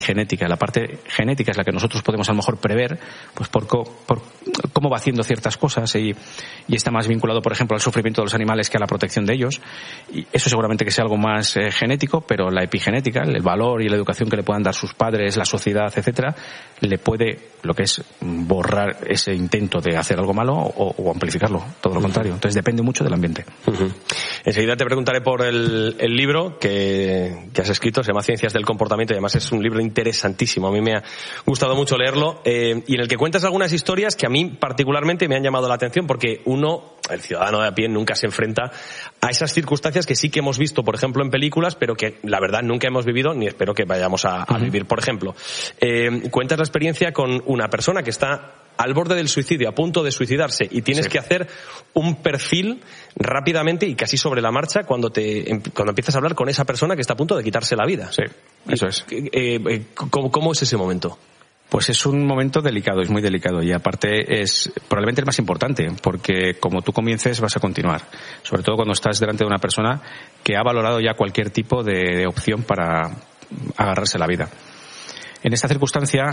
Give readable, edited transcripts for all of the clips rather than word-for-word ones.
genética. La parte genética es la que nosotros podemos a lo mejor prever, pues por cómo va haciendo ciertas cosas y está más vinculado, por ejemplo, al sufrimiento de los animales que a la protección de ellos. Y eso seguramente que sea algo más genético, pero la epigenética, el valor y la educación que le puedan dar sus padres, la sociedad, etcétera, le puede, lo que es borrar ese intento de hacer algo malo o amplificarlo, todo lo contrario. Entonces depende mucho del ambiente. Enseguida te preguntaré por el libro que has escrito, se llama Ciencias del Comportamiento, y además es un libro interesantísimo. A mí me ha gustado mucho leerlo, y en el que cuentas algunas historias que a mí particularmente me han llamado la atención, porque uno, el ciudadano de a pie, nunca se enfrenta a esas circunstancias que sí que hemos visto, por ejemplo, en películas, pero que la verdad nunca hemos vivido ni espero que vayamos a vivir. Por ejemplo, cuentas la experiencia con una persona que está al borde del suicidio, a punto de suicidarse, y tienes que hacer un perfil rápidamente y casi sobre la marcha cuando empiezas a hablar con esa persona que está a punto de quitarse la vida. Sí, eso es. ¿Cómo es ese momento? Pues es un momento delicado, es muy delicado, y aparte es probablemente el más importante, porque como tú comiences vas a continuar, sobre todo cuando estás delante de una persona que ha valorado ya cualquier tipo de opción para agarrarse la vida. En esta circunstancia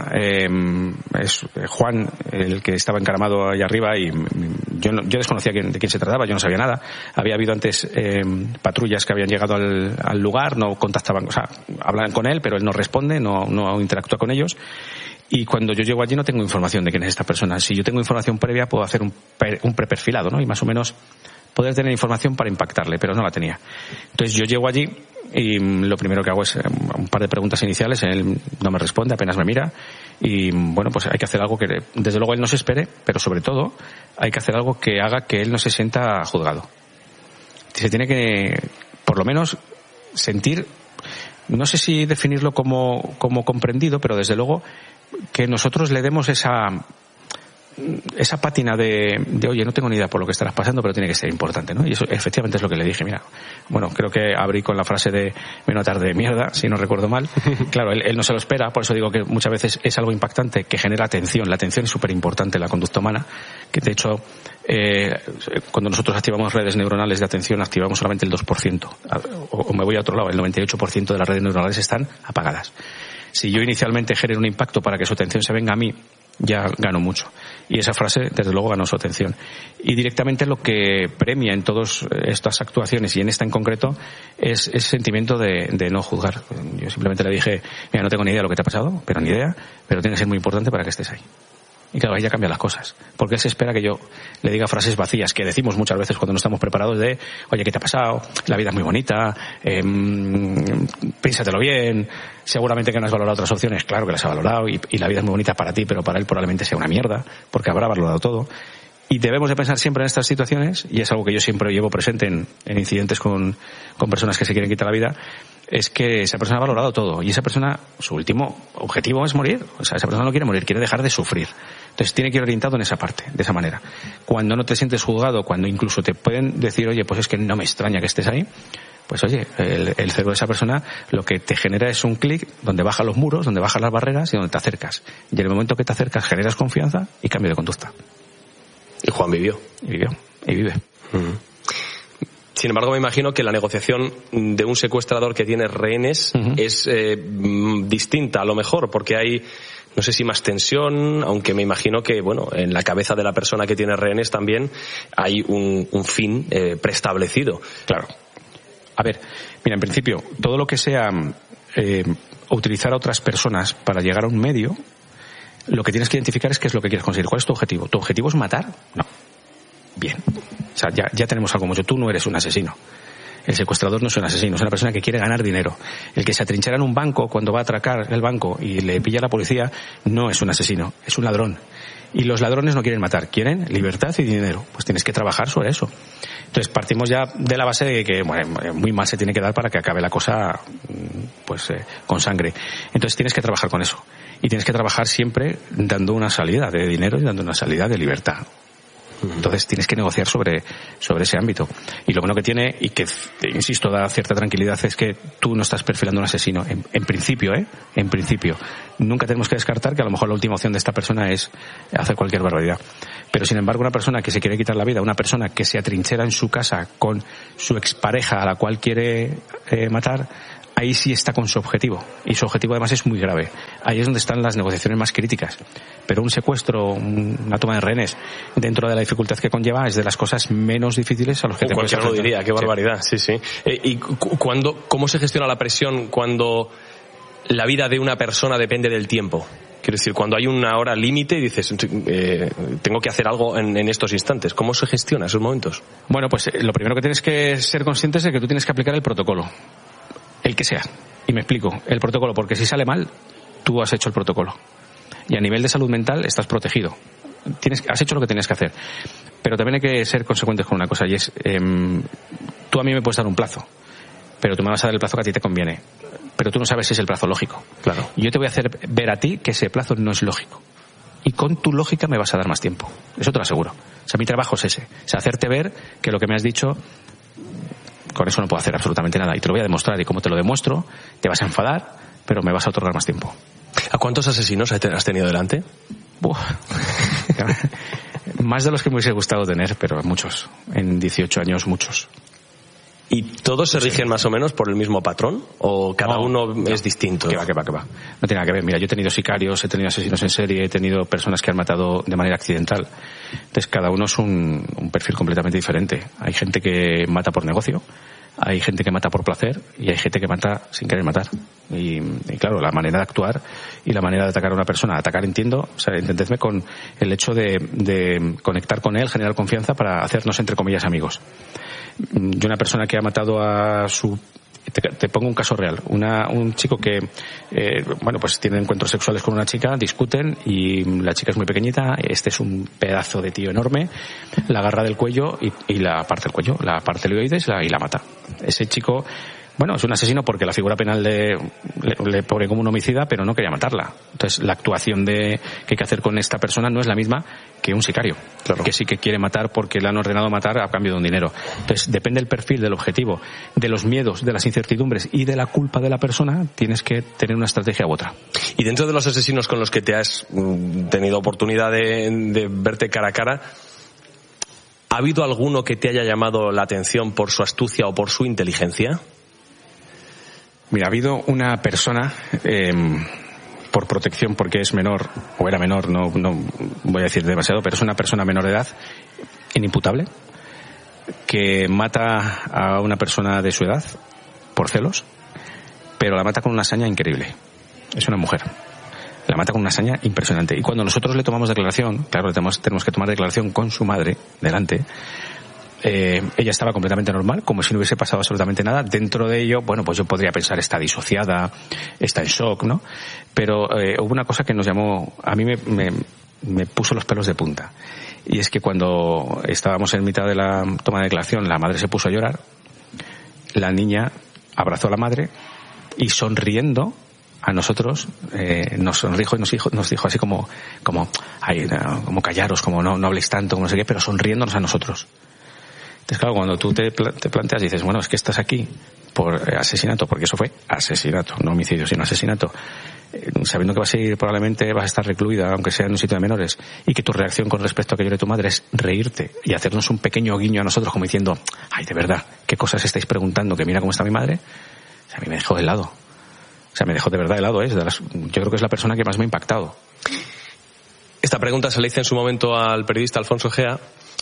es Juan el que estaba encaramado ahí arriba, y yo desconocía de quién se trataba, yo no sabía nada. Había habido antes patrullas que habían llegado al lugar, no contactaban, o sea, hablan con él, pero él no responde, no interactúa con ellos. Y cuando yo llego allí no tengo información de quién es esta persona. Si yo tengo información previa puedo hacer un preperfilado, ¿no? Y más o menos poder tener información para impactarle, pero no la tenía. Entonces yo llego allí y lo primero que hago es un par de preguntas iniciales. Él no me responde, apenas me mira, y bueno, pues hay que hacer algo que desde luego él no se espere, pero sobre todo hay que hacer algo que haga que él no se sienta juzgado. Se tiene que, por lo menos, sentir, no sé si definirlo como comprendido, pero desde luego que nosotros le demos esa pátina de oye, no tengo ni idea por lo que estarás pasando, pero tiene que ser importante, ¿no? Y eso efectivamente es lo que le dije. Mira, bueno, creo que abrí con la frase de me notar de mierda, si no recuerdo mal. Claro, él no se lo espera, por eso digo que muchas veces es algo impactante que genera atención. La atención es súper importante en la conducta humana, que de hecho cuando nosotros activamos redes neuronales de atención activamos solamente el 2%, o me voy a otro lado, el 98% de las redes neuronales están apagadas. Si yo inicialmente genero un impacto para que su atención se venga a mí, ya gano mucho. Y esa frase, desde luego, ganó su atención. Y directamente lo que premia en todas estas actuaciones, y en esta en concreto, es ese sentimiento de no juzgar. Yo simplemente le dije, mira, no tengo ni idea de lo que te ha pasado, pero ni idea, pero tiene que ser muy importante para que estés ahí. Y claro, ahí ya cambian las cosas. Porque él se espera que yo le diga frases vacías, que decimos muchas veces cuando no estamos preparados, de, oye, ¿qué te ha pasado? La vida es muy bonita, piénsatelo bien, seguramente que no has valorado otras opciones, claro que las ha valorado, y la vida es muy bonita para ti, pero para él probablemente sea una mierda, porque habrá valorado todo. Y debemos de pensar siempre en estas situaciones, y es algo que yo siempre llevo presente en incidentes con personas que se quieren quitar la vida, es que esa persona ha valorado todo, y esa persona, su último objetivo es morir. O sea, esa persona no quiere morir, quiere dejar de sufrir. Entonces tiene que ir orientado en esa parte, de esa manera. Cuando no te sientes juzgado, cuando incluso te pueden decir, oye, pues es que no me extraña que estés ahí, pues oye, el cerebro de esa persona lo que te genera es un clic donde baja los muros, donde bajan las barreras y donde te acercas. Y en el momento que te acercas generas confianza y cambio de conducta. Y Juan vivió. Y vive. Sin embargo, me imagino que la negociación de un secuestrador que tiene rehenes es distinta, a lo mejor, porque hay, no sé si más tensión, aunque me imagino que, bueno, en la cabeza de la persona que tiene rehenes también hay un fin preestablecido. Claro. A ver, mira, en principio, todo lo que sea utilizar a otras personas para llegar a un medio, lo que tienes que identificar es qué es lo que quieres conseguir. ¿Cuál es tu objetivo? ¿Tu objetivo es matar? No. Bien. O sea, ya tenemos algo mucho. Tú no eres un asesino. El secuestrador no es un asesino, es una persona que quiere ganar dinero. El que se atrinchera en un banco cuando va a atracar el banco y le pilla la policía no es un asesino, es un ladrón. Y los ladrones no quieren matar, quieren libertad y dinero. Pues tienes que trabajar sobre eso. Entonces partimos ya de la base de que, bueno, muy mal se tiene que dar para que acabe la cosa, pues con sangre. Entonces tienes que trabajar con eso. Y tienes que trabajar siempre dando una salida de dinero y dando una salida de libertad. Entonces tienes que negociar sobre ese ámbito. Y lo bueno que tiene, y que, insisto, da cierta tranquilidad, es que tú no estás perfilando un asesino. En principio, en principio. Nunca tenemos que descartar que a lo mejor la última opción de esta persona es hacer cualquier barbaridad. Pero sin embargo, una persona que se quiere quitar la vida, una persona que se atrinchera en su casa con su expareja a la cual quiere matar, ahí sí está con su objetivo. Y su objetivo además es muy grave. Ahí es donde están las negociaciones más críticas. Pero un secuestro, una toma de rehenes, dentro de la dificultad que conlleva, es de las cosas menos difíciles a los que te puedes enfrentar. Lo diría, qué barbaridad, sí. ¿Y cómo se gestiona la presión cuando la vida de una persona depende del tiempo? Quiero decir, cuando hay una hora límite y dices, tengo que hacer algo en estos instantes. ¿Cómo se gestiona esos momentos? Bueno, pues lo primero que tienes que ser consciente es de que tú tienes que aplicar el protocolo. El que sea. Y me explico. El protocolo, porque si sale mal, tú has hecho el protocolo. Y a nivel de salud mental estás protegido. Has hecho lo que tenías que hacer. Pero también hay que ser consecuentes con una cosa, y es, tú a mí me puedes dar un plazo, pero tú me vas a dar el plazo que a ti te conviene. Pero tú no sabes si es el plazo lógico. Claro. Y yo te voy a hacer ver a ti que ese plazo no es lógico. Y con tu lógica me vas a dar más tiempo. Eso te lo aseguro. O sea, mi trabajo es ese. O sea, hacerte ver que lo que me has dicho, con eso no puedo hacer absolutamente nada. Y te lo voy a demostrar. Y como te lo demuestro, te vas a enfadar, pero me vas a otorgar más tiempo. ¿A cuántos asesinos has tenido delante? Más de los que me hubiese gustado tener, pero muchos. En 18 años, muchos. ¿Y todos se rigen más o menos por el mismo patrón? ¿O cada uno es distinto? Que va. No tiene nada que ver. Mira, yo he tenido sicarios, he tenido asesinos en serie, he tenido personas que han matado de manera accidental. Entonces, cada uno es un perfil completamente diferente. Hay gente que mata por negocio, hay gente que mata por placer y hay gente que mata sin querer matar. Y claro, la manera de actuar y la manera de atacar a una persona. Atacar, entiendo, o sea, entendedme con el hecho de conectar con él, generar confianza para hacernos, entre comillas, amigos. Yo, una persona que ha matado a su... Te pongo un caso real. Un chico que, pues tiene encuentros sexuales con una chica, discuten y la chica es muy pequeñita, este es un pedazo de tío enorme, la agarra del cuello y la parte el cuello, la parte el oídes y la mata. Ese chico, es un asesino porque la figura penal le pone como un homicida, pero no quería matarla. Entonces, la actuación que hay que hacer con esta persona no es la misma que un sicario, claro, que sí que quiere matar porque le han ordenado matar a cambio de un dinero. Entonces, depende del perfil, del objetivo, de los miedos, de las incertidumbres y de la culpa de la persona, tienes que tener una estrategia u otra. Y dentro de los asesinos con los que te has tenido oportunidad de verte cara a cara, ¿ha habido alguno que te haya llamado la atención por su astucia o por su inteligencia? Mira, ha habido una persona, por protección, porque es menor, o era menor, no voy a decir demasiado, pero es una persona menor de edad, inimputable, que mata a una persona de su edad por celos, pero la mata con una hazaña increíble. Es una mujer. La mata con una hazaña impresionante. Y cuando nosotros le tomamos declaración, claro, tenemos que tomar declaración con su madre delante, ella estaba completamente normal, como si no hubiese pasado absolutamente nada. Dentro de ello, pues yo podría pensar, está disociada, está en shock, ¿no? Pero hubo una cosa que nos llamó, a mí me puso los pelos de punta. Y es que cuando estábamos en mitad de la toma de declaración, la madre se puso a llorar, la niña abrazó a la madre y sonriendo a nosotros nos sonrió y nos dijo así como callaros, como no habléis tanto, como no sé qué, pero sonriéndonos a nosotros. Entonces, claro, cuando tú te planteas y dices, es que estás aquí por asesinato, porque eso fue asesinato, no homicidio, sino asesinato, sabiendo que probablemente vas a estar recluida, aunque sea en un sitio de menores, y que tu reacción con respecto a aquello de tu madre es reírte y hacernos un pequeño guiño a nosotros como diciendo, ay, de verdad, ¿qué cosas estáis preguntando? Que mira cómo está mi madre. O sea, a mí me dejó helado. O sea, me dejó de verdad helado. Yo creo que es la persona que más me ha impactado. Esta pregunta se le hice en su momento al periodista Alfonso Gea.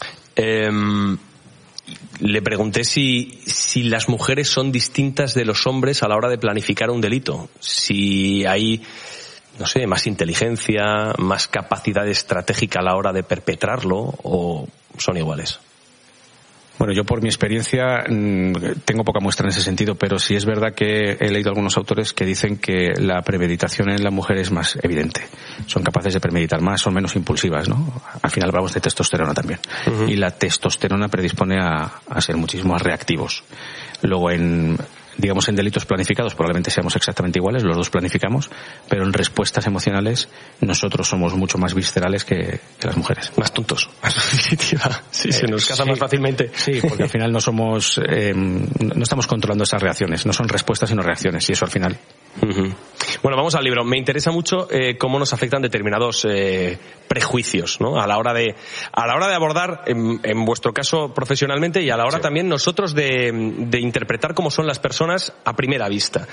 Le pregunté si las mujeres son distintas de los hombres a la hora de planificar un delito. Si hay, más inteligencia, más capacidad estratégica a la hora de perpetrarlo, o son iguales. Bueno, yo por mi experiencia tengo poca muestra en ese sentido, pero sí es verdad que he leído algunos autores que dicen que la premeditación en la mujer es más evidente. Son capaces de premeditar más, son menos impulsivas, ¿no? Al final hablamos de testosterona también. Uh-huh. Y la testosterona predispone a ser muchísimo más reactivos. Luego en delitos planificados probablemente seamos exactamente iguales, los dos planificamos, pero en respuestas emocionales nosotros somos mucho más viscerales que las mujeres. Más tontos. Más definitiva. Sí, se nos caza más fácilmente. Sí, porque al final no estamos controlando esas reacciones, no son respuestas sino reacciones, y eso al final. Uh-huh. Bueno, vamos al libro. Me interesa mucho cómo nos afectan determinados prejuicios, ¿no? A la hora de abordar, en vuestro caso profesionalmente, y a la hora también nosotros de interpretar cómo son las personas a primera vista.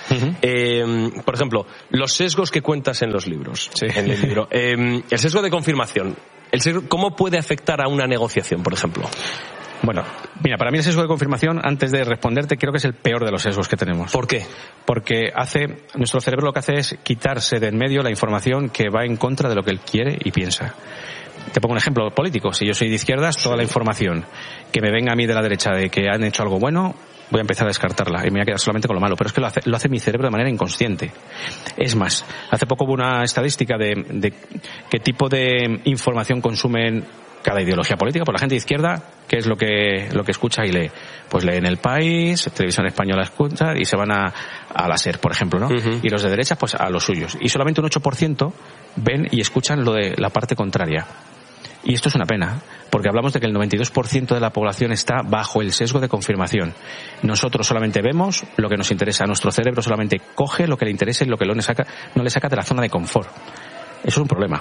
Por ejemplo, los sesgos que cuentas en los libros. Sí. En el libro. El sesgo de confirmación. ¿Cómo puede afectar a una negociación, por ejemplo? Bueno, mira, para mí el sesgo de confirmación, antes de responderte, creo que es el peor de los sesgos que tenemos. ¿Por qué? Porque nuestro cerebro lo que hace es quitarse de en medio la información que va en contra de lo que él quiere y piensa. Te pongo un ejemplo político. Si yo soy de izquierdas, toda la información que me venga a mí de la derecha de que han hecho algo bueno, voy a empezar a descartarla y me voy a quedar solamente con lo malo. Pero es que lo hace mi cerebro de manera inconsciente. Es más, hace poco hubo una estadística de qué tipo de información consumen cada ideología política. Por la gente de izquierda, ¿qué es lo que escucha y lee? Pues leen El País, Televisión Española escucha y se van a la SER, por ejemplo, ¿no? Y los de derecha, pues a los suyos. Y solamente un 8% ven y escuchan lo de la parte contraria. Y esto es una pena, porque hablamos de que el 92% de la población está bajo el sesgo de confirmación. Nosotros solamente vemos lo que nos interesa. Nuestro cerebro solamente coge lo que le interesa y lo que no le saca de la zona de confort. Eso es un problema.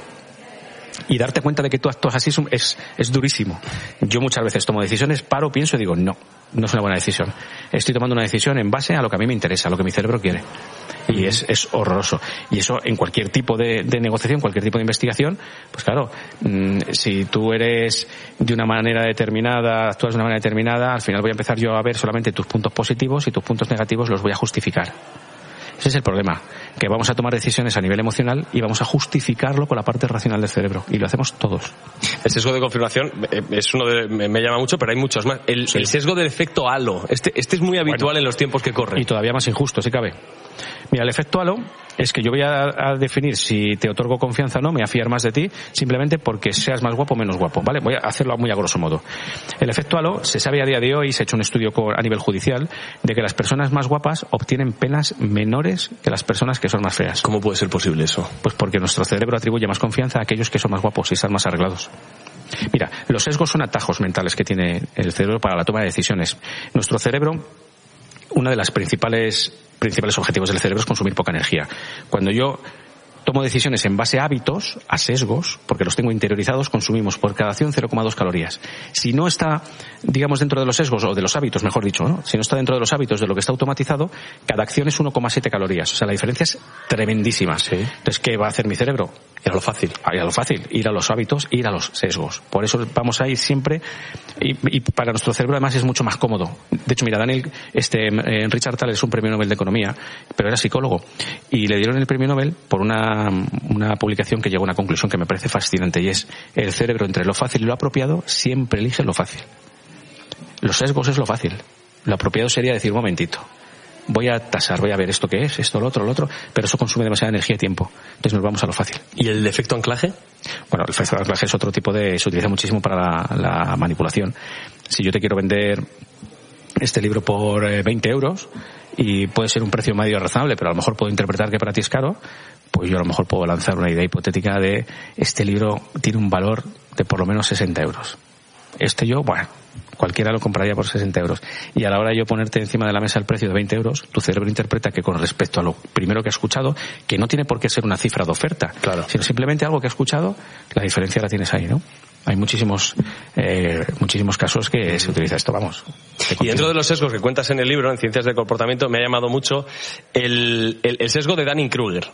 Y darte cuenta de que tú actúas así es durísimo. Yo muchas veces tomo decisiones, paro, pienso y digo, no es una buena decisión. Estoy tomando una decisión en base a lo que a mí me interesa, a lo que mi cerebro quiere. Y es horroroso. Y eso en cualquier tipo de negociación, cualquier tipo de investigación, pues claro, si tú eres de una manera determinada, actúas de una manera determinada, al final voy a empezar yo a ver solamente tus puntos positivos y tus puntos negativos los voy a justificar. Ese es el problema, que vamos a tomar decisiones a nivel emocional y vamos a justificarlo con la parte racional del cerebro. Y lo hacemos todos. El sesgo de confirmación es me llama mucho, pero hay muchos más. El sesgo del efecto halo. Este es muy habitual en los tiempos que corren. Y todavía más injusto, si cabe. Mira, el efecto halo es que yo voy a definir si te otorgo confianza o no, me voy a fiar más de ti, simplemente porque seas más guapo o menos guapo, ¿vale? Voy a hacerlo muy a grosso modo. El efecto halo se sabe a día de hoy, se ha hecho un estudio a nivel judicial, de que las personas más guapas obtienen penas menores que las personas que son más feas. ¿Cómo puede ser posible eso? Pues porque nuestro cerebro atribuye más confianza a aquellos que son más guapos y están más arreglados. Mira, los sesgos son atajos mentales que tiene el cerebro para la toma de decisiones. Nuestro cerebro, una de las principales objetivos del cerebro es consumir poca energía. Cuando yo tomo decisiones en base a hábitos, a sesgos, porque los tengo interiorizados, consumimos por cada acción 0,2 calorías. Si no está, digamos, dentro de los sesgos, o de los hábitos, mejor dicho, ¿no? Si no está dentro de los hábitos de lo que está automatizado, cada acción es 1,7 calorías. O sea, la diferencia es tremendísima. Sí. Entonces, ¿qué va a hacer mi cerebro? Ir a lo fácil. Ir a los hábitos, ir a los sesgos. Por eso vamos a ir siempre, y para nuestro cerebro además es mucho más cómodo. De hecho, mira, Richard Thaler es un premio Nobel de Economía, pero era psicólogo, y le dieron el premio Nobel por una publicación que llegó a una conclusión que me parece fascinante, y es: el cerebro, entre lo fácil y lo apropiado, siempre elige lo fácil. Los sesgos es lo fácil. Lo apropiado sería decir, un momentito, voy a tasar, voy a ver esto que es, esto, lo otro, pero eso consume demasiada energía y tiempo. Entonces nos vamos a lo fácil. ¿Y el efecto anclaje? Bueno, el efecto anclaje es otro tipo se utiliza muchísimo para la manipulación. Si yo te quiero vender este libro por 20 euros, y puede ser un precio medio razonable, pero a lo mejor puedo interpretar que para ti es caro, pues yo a lo mejor puedo lanzar una idea hipotética de: este libro tiene un valor de por lo menos 60 euros. Cualquiera lo compraría por 60 euros. Y a la hora de yo ponerte encima de la mesa el precio de 20 euros, tu cerebro interpreta que con respecto a lo primero que ha escuchado, que no tiene por qué ser una cifra de oferta, claro, sino simplemente algo que ha escuchado, la diferencia la tienes ahí, ¿no? Hay muchísimos casos que se utiliza esto, vamos. Y dentro de los sesgos que cuentas en el libro, en Ciencias del Comportamiento, me ha llamado mucho el sesgo de Dunning-Kruger,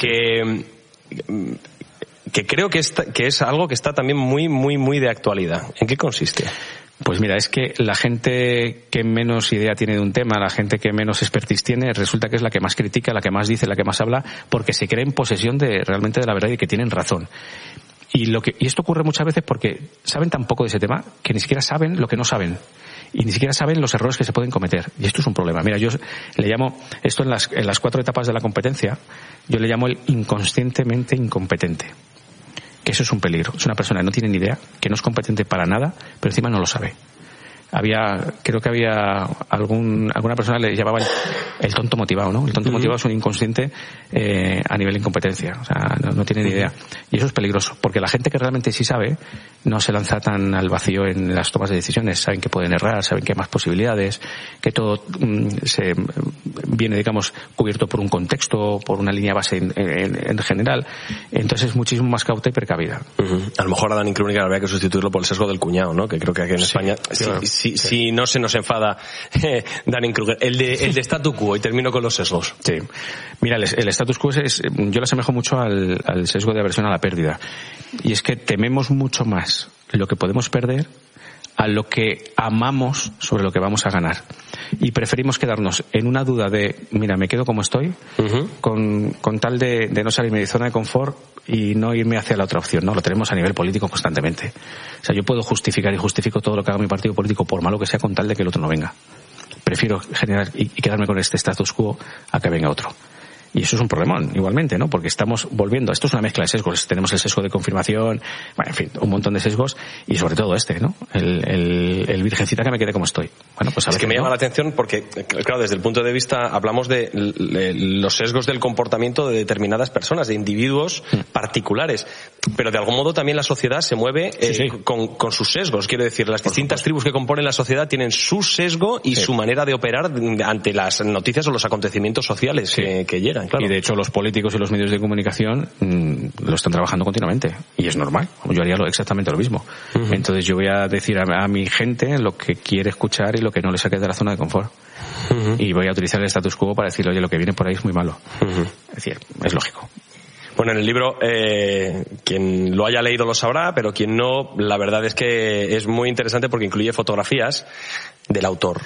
que creo que es algo que está también muy, muy, muy de actualidad. ¿En qué consiste? Pues mira, es que la gente que menos idea tiene de un tema, la gente que menos expertise tiene, resulta que es la que más critica, la que más dice, la que más habla, porque se cree en posesión realmente de la verdad y que tienen razón. Y esto ocurre muchas veces porque saben tan poco de ese tema que ni siquiera saben lo que no saben. Y ni siquiera saben los errores que se pueden cometer. Y esto es un problema. Mira, yo le llamo esto en las 4 etapas de la competencia, yo le llamo el inconscientemente incompetente. Que eso es un peligro. Es una persona que no tiene ni idea, que no es competente para nada, pero encima no lo sabe. Creo que había alguna persona le llamaba el tonto motivado, ¿no? El tonto motivado es un inconsciente a nivel de incompetencia, o sea, no tiene ni idea. Y eso es peligroso, porque la gente que realmente sí sabe no se lanza tan al vacío en las tomas de decisiones. Saben que pueden errar, saben que hay más posibilidades, que todo viene, digamos, cubierto por un contexto, por una línea base en general. Entonces es muchísimo más cauta y precavida. A lo mejor a Dunning Kruger habría que sustituirlo por el sesgo del cuñado, ¿no? Que creo que aquí en España, claro, si no se nos enfada Dunning Kruger. El de statu quo, y termino con los sesgos. Sí. Mira, el status quo yo lo asemejo mucho al sesgo de aversión a la pérdida. Y es que tememos mucho más lo que podemos perder a lo que amamos sobre lo que vamos a ganar. Y preferimos quedarnos en una duda de, mira, me quedo como estoy, con tal de no salirme de zona de confort y no irme hacia la otra opción, ¿no? Lo tenemos a nivel político constantemente. O sea, yo puedo justificar y justifico todo lo que haga mi partido político, por malo que sea, con tal de que el otro no venga. Prefiero generar y quedarme con este status quo a que venga otro. Y eso es un problemón, igualmente, ¿no? Porque estamos volviendo. Esto es una mezcla de sesgos. Tenemos el sesgo de confirmación, bueno, en fin, un montón de sesgos, y sobre todo ¿no? El virgencita que me quede como estoy. Bueno, pues a es que me llama la atención porque, claro, desde el punto de vista, hablamos de los sesgos del comportamiento de determinadas personas, de individuos particulares. Pero de algún modo también la sociedad se mueve con sus sesgos. Quiero decir, las distintas tribus que componen la sociedad tienen su sesgo y su manera de operar ante las noticias o los acontecimientos sociales que llegan. Claro. Y de hecho los políticos y los medios de comunicación lo están trabajando continuamente. Y es normal. Yo haría exactamente lo mismo. Entonces yo voy a decir a mi gente lo que quiere escuchar y lo que no le saque de la zona de confort. Y voy a utilizar el status quo para decir, oye, lo que viene por ahí es muy malo. Es decir, es lógico. Bueno, en el libro, quien lo haya leído lo sabrá, pero quien no, la verdad es que es muy interesante porque incluye fotografías del autor.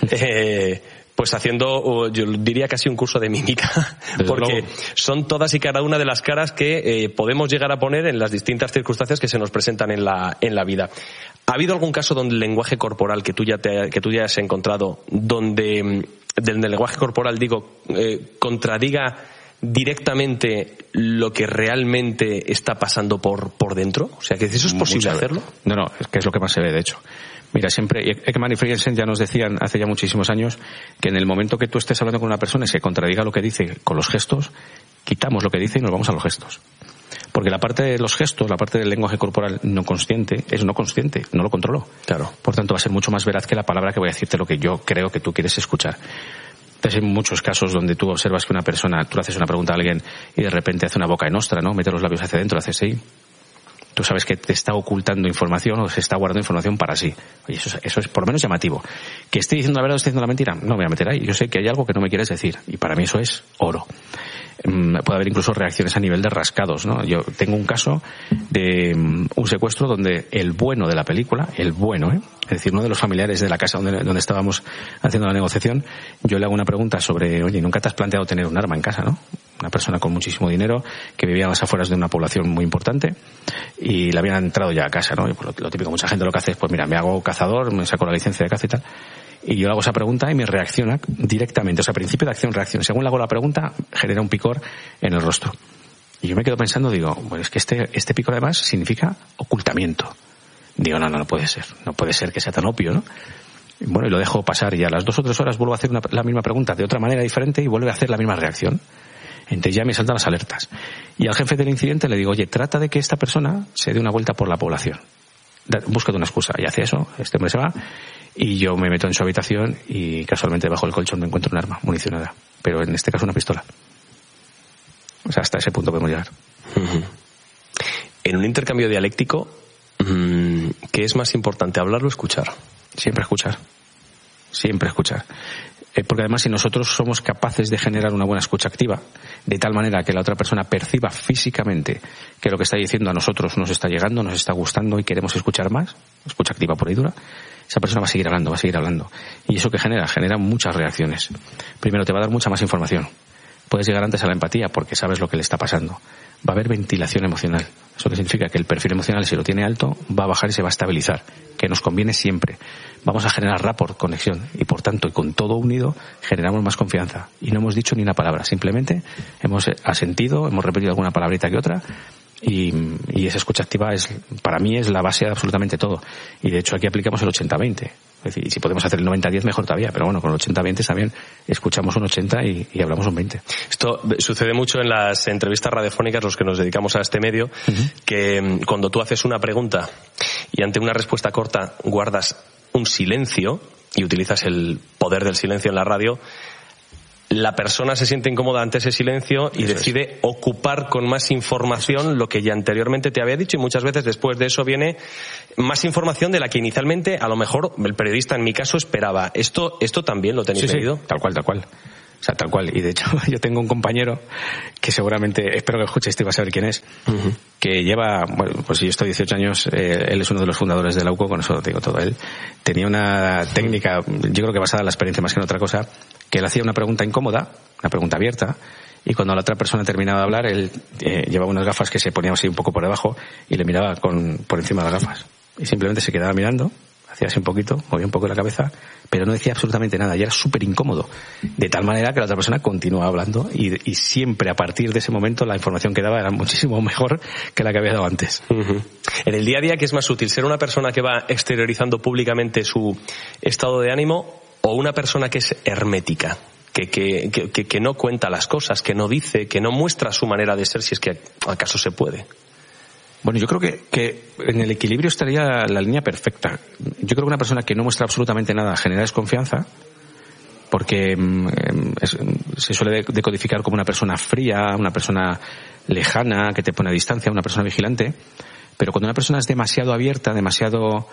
Pues haciendo, yo diría casi un curso de mímica, porque son todas y cada una de las caras que podemos llegar a poner en las distintas circunstancias que se nos presentan en la vida. ¿Ha habido algún caso donde el lenguaje corporal que tú ya has encontrado, donde del lenguaje corporal contradiga directamente lo que realmente está pasando por dentro? O sea, que eso es posible hacerlo. No, es que es lo que más se ve, de hecho. Mira, siempre, Ekman y Friedrichsen ya nos decían hace ya muchísimos años que en el momento que tú estés hablando con una persona y se contradiga lo que dice con los gestos, quitamos lo que dice y nos vamos a los gestos. Porque la parte de los gestos, la parte del lenguaje corporal no consciente, es no consciente, no lo controlo. Claro. Por tanto, va a ser mucho más veraz que la palabra que voy a decirte lo que yo creo que tú quieres escuchar. Entonces hay muchos casos donde tú observas que una persona, tú le haces una pregunta a alguien y de repente hace una boca en ostra, ¿no? Mete los labios hacia adentro, hace así. Tú sabes que te está ocultando información o se está guardando información para sí. Oye, eso es por lo menos llamativo. Que esté diciendo la verdad o esté diciendo la mentira, no me voy a meter ahí. Yo sé que hay algo que no me quieres decir y para mí eso es oro. Puede haber incluso reacciones a nivel de rascados, ¿no? Yo tengo un caso de un secuestro donde el bueno de la película, es decir, uno de los familiares de la casa donde estábamos haciendo la negociación, yo le hago una pregunta sobre, oye, ¿nunca te has planteado tener un arma en casa, no? Una persona con muchísimo dinero que vivía a las afueras de una población muy importante y le habían entrado ya a casa, ¿no? Y pues lo típico, mucha gente lo que hace es, pues mira, me hago cazador, me saco la licencia de caza y tal. Y yo le hago esa pregunta y me reacciona directamente. O sea, principio de acción-reacción. Según le hago la pregunta, genera un picor en el rostro. Y yo me quedo pensando, digo, bueno, es que este picor además significa ocultamiento. Digo, no puede ser. No puede ser que sea tan obvio, ¿no? Y bueno, y lo dejo pasar y a las 2 o 3 horas vuelvo a hacer la misma pregunta de otra manera diferente y vuelve a hacer la misma reacción. Entonces ya me saltan las alertas. Y al jefe del incidente le digo, oye, trata de que esta persona se dé una vuelta por la población. Búscate una excusa. Y hace eso, este hombre se va y yo me meto en su habitación y casualmente debajo del colchón me encuentro un arma municionada. Pero en este caso una pistola. O sea, hasta ese punto podemos llegar. En un intercambio dialéctico, ¿qué es más importante, hablar o escuchar? Siempre escuchar. Siempre escuchar. Porque además si nosotros somos capaces de generar una buena escucha activa, de tal manera que la otra persona perciba físicamente que lo que está diciendo a nosotros nos está llegando, nos está gustando y queremos escuchar más, escucha activa pura y dura, esa persona va a seguir hablando. Y eso que genera muchas reacciones. Primero, te va a dar mucha más información. Puedes llegar antes a la empatía porque sabes lo que le está pasando. Va a haber ventilación emocional. Eso que significa que el perfil emocional, si lo tiene alto, va a bajar y se va a estabilizar, que nos conviene siempre. Vamos a generar rapport, conexión, y por tanto, y con todo unido, generamos más confianza. Y no hemos dicho ni una palabra, simplemente hemos asentido, hemos repetido alguna palabrita que otra, y esa escucha activa para mí es la base de absolutamente todo. Y de hecho aquí aplicamos el 80-20. Es decir, si podemos hacer el 90-10 mejor todavía, pero bueno, con el 80-20 también escuchamos un 80 y hablamos un 20. Esto sucede mucho en las entrevistas radiofónicas, los que nos dedicamos a este medio, que cuando tú haces una pregunta y ante una respuesta corta guardas un silencio y utilizas el poder del silencio en la radio, la persona se siente incómoda ante ese silencio y decide ocupar con más información lo que ya anteriormente te había dicho, y muchas veces después de eso viene más información de la que inicialmente a lo mejor el periodista en mi caso esperaba. ¿Esto también lo tenéis medido? Tal cual. O sea, tal cual. Y de hecho, yo tengo un compañero que seguramente, espero que escuche esto y va a saber quién es, que lleva, bueno, pues yo estoy 18 años, él es uno de los fundadores de la UCO, con eso te digo todo. Él tenía una técnica, yo creo que basada en la experiencia más que en otra cosa, que él hacía una pregunta incómoda, una pregunta abierta, y cuando la otra persona terminaba de hablar, él llevaba unas gafas que se ponían así un poco por debajo y le miraba por encima de las gafas. Y simplemente se quedaba mirando, hacía así un poquito, movía un poco la cabeza, pero no decía absolutamente nada, y era súper incómodo, de tal manera que la otra persona continuaba hablando, y siempre a partir de ese momento la información que daba era muchísimo mejor que la que había dado antes. En el día a día, ¿qué es más útil? ¿Ser una persona que va exteriorizando públicamente su estado de ánimo o una persona que es hermética? Que no cuenta las cosas, que no dice, que no muestra su manera de ser, si es que acaso se puede. Bueno, yo creo que en el equilibrio estaría la línea perfecta. Yo creo que una persona que no muestra absolutamente nada genera desconfianza, porque se suele decodificar como una persona fría, una persona lejana, que te pone a distancia, una persona vigilante. Pero cuando una persona es demasiado abierta, demasiado,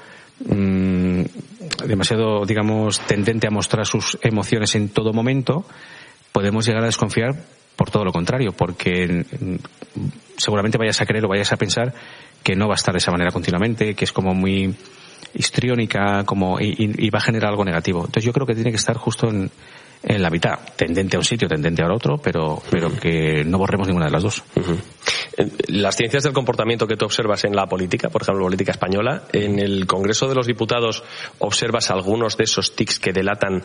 digamos, tendente a mostrar sus emociones en todo momento, podemos llegar a desconfiar por todo lo contrario, porque seguramente vayas a creer o vayas a pensar que no va a estar de esa manera continuamente, que es como muy histriónica, y va a generar algo negativo. Entonces yo creo que tiene que estar justo en la mitad, tendente a un sitio, tendente a otro, pero que no borremos ninguna de las dos. Las ciencias del comportamiento que tú observas en la política, por ejemplo, política española, en el Congreso de los Diputados, ¿observas algunos de esos tics que delatan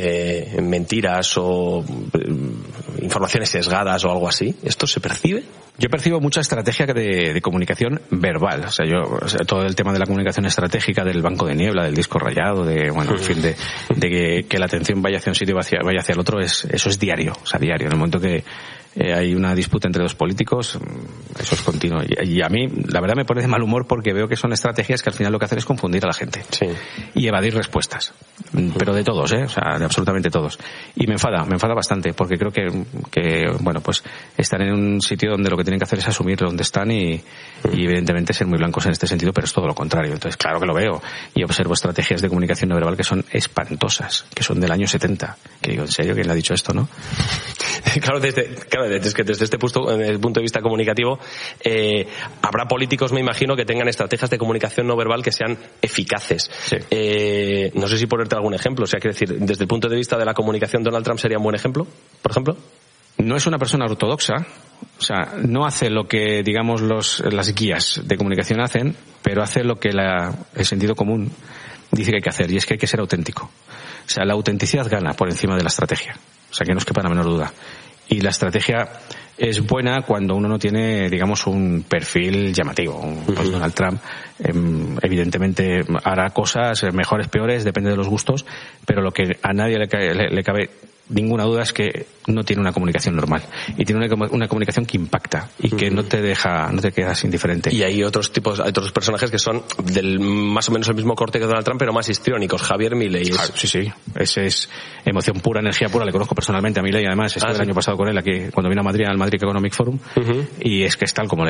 mentiras o informaciones sesgadas o algo así? ¿Esto se percibe? Yo percibo mucha estrategia de comunicación verbal. O sea, todo el tema de la comunicación estratégica, del banco de niebla, del disco rayado, en fin, de que la atención vaya hacia un sitio y vaya hacia el otro, eso es diario. O sea, diario. En el momento que hay una disputa entre dos políticos, eso es continuo. Y a mí, la verdad, me pone de mal humor porque veo que son estrategias que al final lo que hacen es confundir a la gente. Sí. Y evadir respuestas. Pero de todos, o sea, de absolutamente todos. Y me enfada bastante porque creo que bueno, pues están en un sitio donde lo que tienen que hacer es asumir donde están y evidentemente ser muy blancos en este sentido, pero es todo lo contrario. Entonces, claro que lo veo y observo estrategias de comunicación no verbal que son espantosas, que son del año 70. Que digo, ¿en serio quién le ha dicho esto, no? Claro, desde este punto de vista comunicativo, habrá políticos, me imagino, que tengan estrategias de comunicación no verbal que sean eficaces. Sí. No sé si ponerte algún ejemplo. O sea, quiero decir, desde el punto de vista de la comunicación, Donald Trump sería un buen ejemplo, por ejemplo. No es una persona ortodoxa, o sea, no hace lo que, digamos, las guías de comunicación hacen, pero hace lo que el sentido común dice que hay que hacer, y es que hay que ser auténtico. O sea, la autenticidad gana por encima de la estrategia. O sea, que no os quepa la menor duda. Y la estrategia es buena cuando uno no tiene, digamos, un perfil llamativo. Pues Donald Trump, evidentemente, hará cosas mejores, peores, depende de los gustos, pero lo que a nadie le cabe ninguna duda es que no tiene una comunicación normal y tiene una comunicación que impacta y que no te quedas indiferente. Y hay otros personajes que son del más o menos el mismo corte que Donald Trump, pero más histriónicos. Javier Milei. Sí, ese es emoción pura, energía pura. Le conozco personalmente a Milei, además estuve el año pasado con él aquí cuando vino a Madrid, al Madrid Economic Forum, y es que es tal como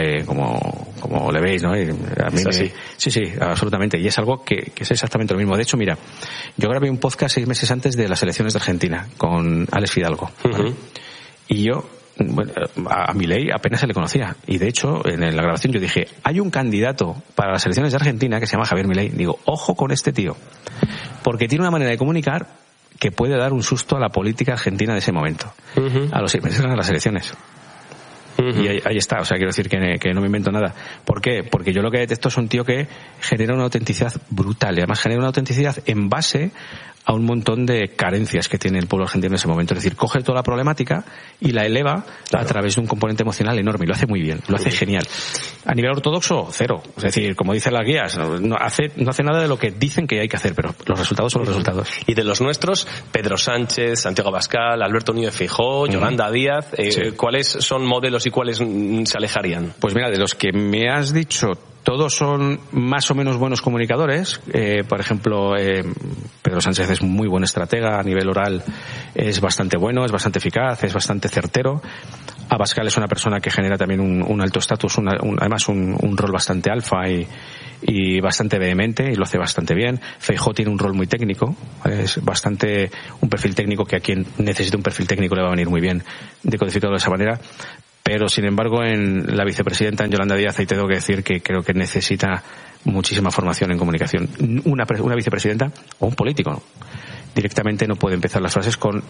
le veis, ¿no? Y a mí sí, absolutamente, y es algo que es exactamente lo mismo. De hecho, mira, yo grabé un podcast 6 meses antes de las elecciones de Argentina con Alex Fidalgo, ¿vale? Y yo, a Milei apenas se le conocía, y de hecho en la grabación yo dije, hay un candidato para las elecciones de Argentina que se llama Javier Milei. Digo, ojo con este tío, porque tiene una manera de comunicar que puede dar un susto a la política argentina de ese momento. A los 6 meses ganan las elecciones. Y ahí está, o sea, quiero decir que no me invento nada. ¿Por qué? Porque yo lo que detecto es un tío que genera una autenticidad brutal, y además genera una autenticidad en base a un montón de carencias que tiene el pueblo argentino en ese momento. Es decir, coge toda la problemática y la eleva a través de un componente emocional enorme, y lo hace muy bien, lo hace genial. A nivel ortodoxo, cero. Es decir, como dicen las guías, no hace nada de lo que dicen que hay que hacer, pero los resultados son los resultados. Y de los nuestros, Pedro Sánchez, Santiago Abascal, Alberto Núñez Feijóo, Yolanda Díaz, ¿cuáles son modelos y cuáles se alejarían? Pues mira, de los que me has dicho Todos son más o menos buenos comunicadores. Por ejemplo, Pedro Sánchez es muy buen estratega a nivel oral, es bastante bueno, es bastante eficaz, es bastante certero. Abascal es una persona que genera también un alto estatus, además un rol bastante alfa y bastante vehemente, y lo hace bastante bien. Feijóo tiene un rol muy técnico, es bastante un perfil técnico que a quien necesita un perfil técnico le va a venir muy bien decodificado de esa manera. Pero, sin embargo, en la vicepresidenta, en Yolanda Díaz, ahí tengo que decir que creo que necesita muchísima formación en comunicación. Una vicepresidenta o un político directamente no puede empezar las frases con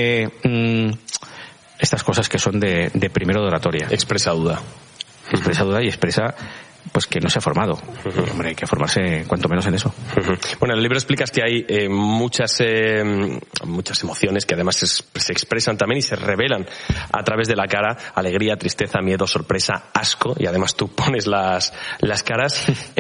estas cosas que son de primero de oratoria. Expresa duda Y expresa pues que no se ha formado. Uh-huh. Hombre, hay que formarse cuanto menos en eso. Uh-huh. Bueno, en el libro explicas que hay muchas emociones que además se expresan también y se revelan a través de la cara: alegría, tristeza, miedo, sorpresa, asco, y además tú pones las caras.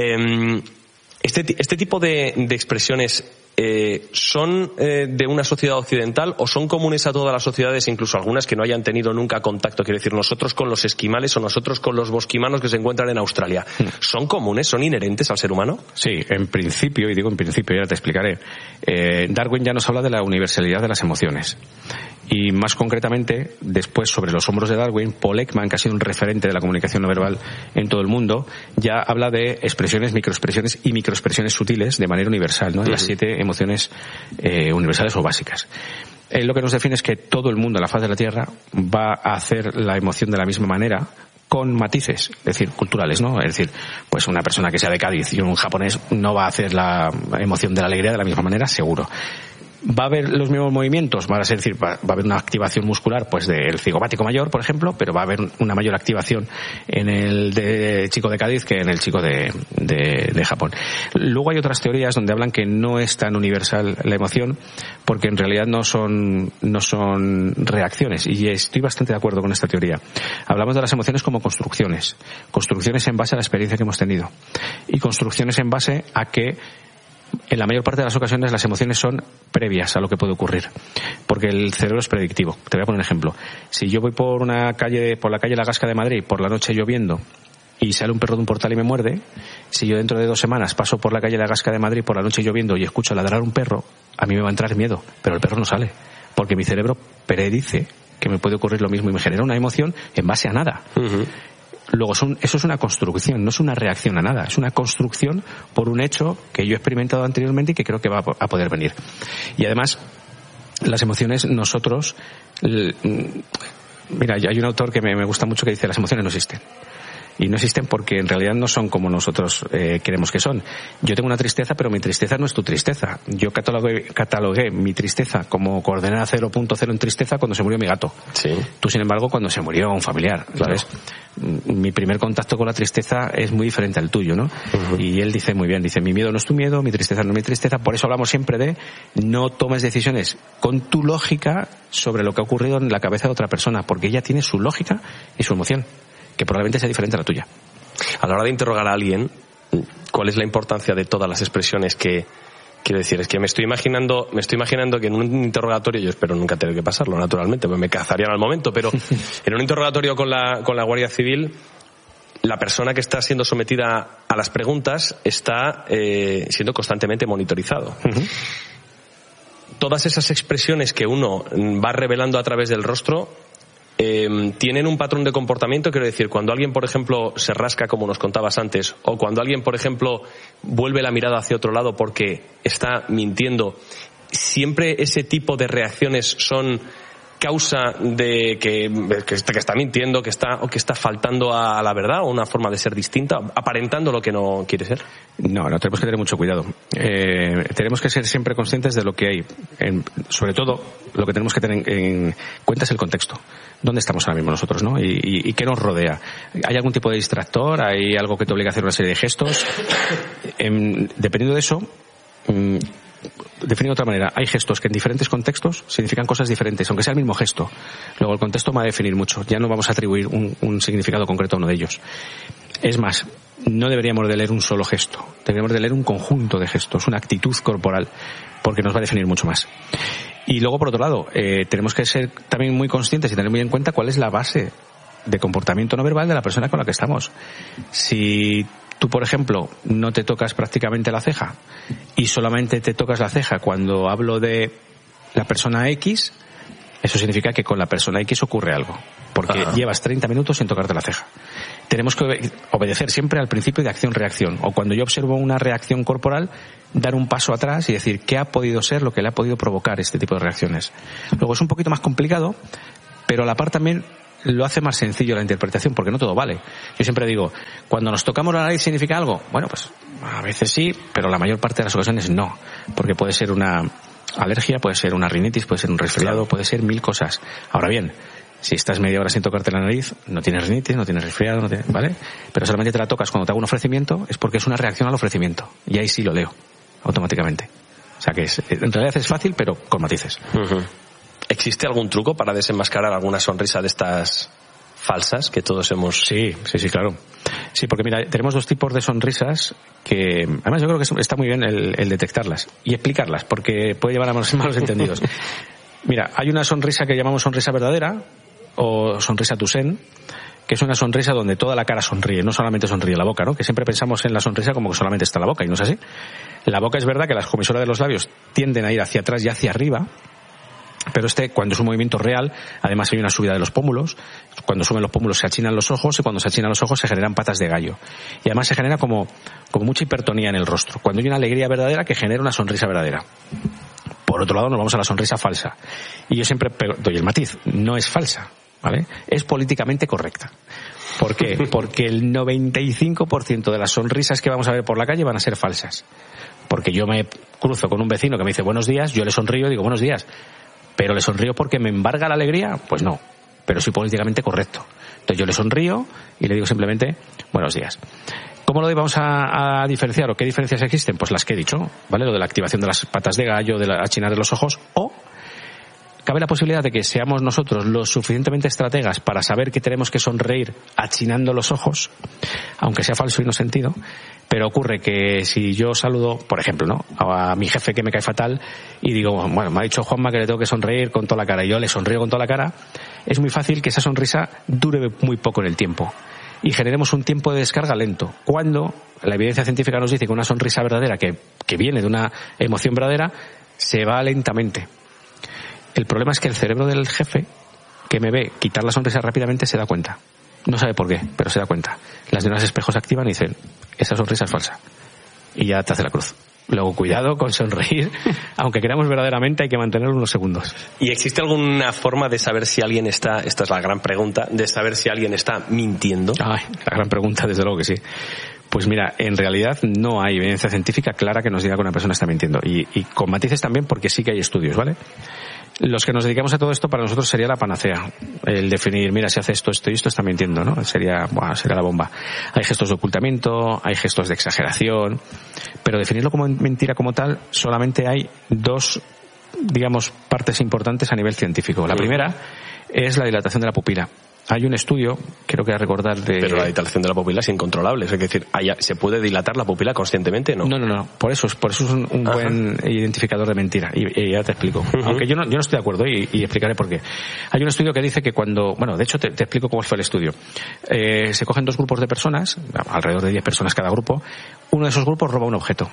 Este tipo de expresiones ¿son de una sociedad occidental o son comunes a todas las sociedades, incluso algunas que no hayan tenido nunca contacto? Quiero decir, nosotros con los esquimales o nosotros con los bosquimanos que se encuentran en Australia, ¿son comunes, son inherentes al ser humano? Sí, en principio, y digo en principio, ya te explicaré. Darwin ya nos habla de la universalidad de las emociones. Y más concretamente, después, sobre los hombros de Darwin, Paul Ekman, que ha sido un referente de la comunicación no verbal en todo el mundo, ya habla de expresiones, microexpresiones y microexpresiones sutiles de manera universal, ¿no? Las 7 emociones universales o básicas. Lo que nos define es que todo el mundo en la faz de la Tierra va a hacer la emoción de la misma manera, con matices, es decir, culturales, ¿no? Es decir, pues una persona que sea de Cádiz y un japonés no va a hacer la emoción de la alegría de la misma manera, seguro. ¿Va a haber los mismos movimientos? Va a haber una activación muscular, pues del cigopático mayor, por ejemplo, pero va a haber una mayor activación en el de chico de Cádiz que en el chico de Japón. Luego hay otras teorías donde hablan que no es tan universal la emoción, porque en realidad no son reacciones, y estoy bastante de acuerdo con esta teoría. Hablamos de las emociones como construcciones en base a la experiencia que hemos tenido, y construcciones en base a que en la mayor parte de las ocasiones las emociones son previas a lo que puede ocurrir, porque el cerebro es predictivo. Te voy a poner un ejemplo. Si yo voy por la calle La Gasca de Madrid por la noche lloviendo y sale un perro de un portal y me muerde, si yo dentro de 2 semanas paso por la calle La Gasca de Madrid por la noche lloviendo y escucho ladrar un perro, a mí me va a entrar miedo, pero el perro no sale, porque mi cerebro predice que me puede ocurrir lo mismo y me genera una emoción en base a nada. Uh-huh. Luego, eso es una construcción, no es una reacción a nada, es una construcción por un hecho que yo he experimentado anteriormente y que creo que va a poder venir. Y además, las emociones, nosotros, mira, hay un autor que me gusta mucho que dice: las emociones no existen. Y no existen porque en realidad no son como nosotros creemos que son. Yo tengo una tristeza, pero mi tristeza no es tu tristeza. Yo catalogué mi tristeza como coordenada 0.0 en tristeza cuando se murió mi gato. Sí. Tú, sin embargo, cuando se murió un familiar, ¿sabes? Claro. Mi primer contacto con la tristeza es muy diferente al tuyo, ¿no? Uh-huh. Y él dice muy bien, mi miedo no es tu miedo, mi tristeza no es mi tristeza. Por eso hablamos siempre de no tomes decisiones con tu lógica sobre lo que ha ocurrido en la cabeza de otra persona, porque ella tiene su lógica y su emoción, que probablemente sea diferente a la tuya. A la hora de interrogar a alguien, ¿cuál es la importancia de todas las expresiones que... Quiero decir, es que me estoy imaginando que en un interrogatorio, yo espero nunca tener que pasarlo, naturalmente, pues me cazarían al momento, pero en un interrogatorio con la Guardia Civil, la persona que está siendo sometida a las preguntas está siendo constantemente monitorizado. Uh-huh. Todas esas expresiones que uno va revelando a través del rostro tienen un patrón de comportamiento. Quiero decir, cuando alguien, por ejemplo, se rasca, como nos contabas antes, o cuando alguien, por ejemplo, vuelve la mirada hacia otro lado porque está mintiendo, siempre ese tipo de reacciones son causa de que está mintiendo, que está faltando a la verdad, o una forma de ser distinta, aparentando lo que no quiere ser. No, tenemos que tener mucho cuidado. Tenemos que ser siempre conscientes de lo que hay. Sobre todo, lo que tenemos que tener en cuenta es el contexto. ¿Dónde estamos ahora mismo nosotros, no? ¿Y qué nos rodea? ¿Hay algún tipo de distractor? ¿Hay algo que te obliga a hacer una serie de gestos? Dependiendo de eso, definido de otra manera, hay gestos que en diferentes contextos significan cosas diferentes, aunque sea el mismo gesto. Luego el contexto va a definir mucho. Ya no vamos a atribuir un significado concreto a uno de ellos. Es más, no deberíamos de leer un solo gesto. Deberíamos de leer un conjunto de gestos, una actitud corporal, porque nos va a definir mucho más. Y luego, por otro lado, tenemos que ser también muy conscientes y tener muy en cuenta cuál es la base de comportamiento no verbal de la persona con la que estamos. Si tú, por ejemplo, no te tocas prácticamente la ceja y solamente te tocas la ceja cuando hablo de la persona X, eso significa que con la persona X ocurre algo, porque llevas 30 minutos sin tocarte la ceja. Tenemos que obedecer siempre al principio de acción-reacción, o cuando yo observo una reacción corporal, dar un paso atrás y decir qué ha podido ser lo que le ha podido provocar este tipo de reacciones. Luego es un poquito más complicado, pero a la par también lo hace más sencillo la interpretación, porque no todo vale. Yo siempre digo, cuando nos tocamos la nariz, ¿significa algo? Bueno, pues a veces sí, pero la mayor parte de las ocasiones no, porque puede ser una alergia, puede ser una rinitis, puede ser un resfriado, puede ser 1000 cosas. Ahora bien, si estás media hora sin tocarte la nariz, no tienes rinitis, no tienes resfriado, ¿vale? Pero solamente te la tocas cuando te hago un ofrecimiento, es porque es una reacción al ofrecimiento. Y ahí sí lo leo, automáticamente. O sea que en realidad es fácil, pero con matices. ¿Existe algún truco para desenmascarar alguna sonrisa de estas falsas que todos hemos...? Sí, claro. Sí, porque mira, tenemos 2 tipos de sonrisas que, además yo creo que está muy bien el detectarlas y explicarlas, porque puede llevar a malos entendidos. Mira, hay una sonrisa que llamamos sonrisa verdadera o sonrisa Toussaint, que es una sonrisa donde toda la cara sonríe, no solamente sonríe la boca, ¿no? Que siempre pensamos en la sonrisa como que solamente está la boca, y no es así. La boca es verdad que las comisuras de los labios tienden a ir hacia atrás y hacia arriba, pero cuando es un movimiento real, además hay una subida de los pómulos. Cuando suben los pómulos se achinan los ojos, y cuando se achinan los ojos se generan patas de gallo. Y además se genera como mucha hipertonía en el rostro, cuando hay una alegría verdadera que genera una sonrisa verdadera. Por otro lado, nos vamos a la sonrisa falsa. Y yo siempre doy el matiz, no es falsa, ¿vale? Es políticamente correcta. ¿Por qué? Porque el 95% de las sonrisas que vamos a ver por la calle van a ser falsas. Porque yo me cruzo con un vecino que me dice buenos días, yo le sonrío y digo buenos días. ¿Pero le sonrío porque me embarga la alegría? Pues no, pero soy políticamente correcto. Entonces yo le sonrío y le digo simplemente buenos días. ¿Cómo lo vamos a diferenciar o qué diferencias existen? Pues las que he dicho, ¿vale? Lo de la activación de las patas de gallo, de la achinar de los ojos, o cabe la posibilidad de que seamos nosotros lo suficientemente estrategas para saber que tenemos que sonreír achinando los ojos, aunque sea falso y no sentido, pero ocurre que si yo saludo, por ejemplo, ¿no?, a mi jefe que me cae fatal y digo, bueno, me ha dicho Juanma que le tengo que sonreír con toda la cara y yo le sonrío con toda la cara, es muy fácil que esa sonrisa dure muy poco en el tiempo y generemos un tiempo de descarga lento, cuando la evidencia científica nos dice que una sonrisa verdadera que viene de una emoción verdadera se va lentamente. El problema es que el cerebro del jefe que me ve quitar la sonrisa rápidamente se da cuenta. No sabe por qué, pero se da cuenta. Las neuronas espejos se activan y dicen, esa sonrisa es falsa. Y ya te hace la cruz. Luego, cuidado con sonreír. Aunque queramos verdaderamente, hay que mantenerlo unos segundos. ¿Y existe alguna forma de saber si alguien esta es la gran pregunta, de saber si alguien está mintiendo? Ay, la gran pregunta, desde luego que sí. Pues mira, en realidad no hay evidencia científica clara que nos diga que una persona está mintiendo. Y con matices también, porque sí que hay estudios, ¿vale? Los que nos dedicamos a todo esto, para nosotros sería la panacea. El definir, mira, si hace esto y esto está mintiendo, ¿no? Sería la bomba. Hay gestos de ocultamiento, hay gestos de exageración, pero definirlo como mentira como tal, solamente hay 2, digamos, partes importantes a nivel científico. La primera es la dilatación de la pupila. Hay un estudio, creo que a recordar de... Pero la dilatación de la pupila es incontrolable. Es decir, ¿se puede dilatar la pupila conscientemente? No. No. Por eso es un buen identificador de mentira. Y ya te explico. Aunque yo no estoy de acuerdo y explicaré por qué. Hay un estudio que dice que de hecho te explico cómo fue el estudio. Se cogen 2 grupos de personas, alrededor de 10 personas cada grupo. Uno de esos grupos roba un objeto.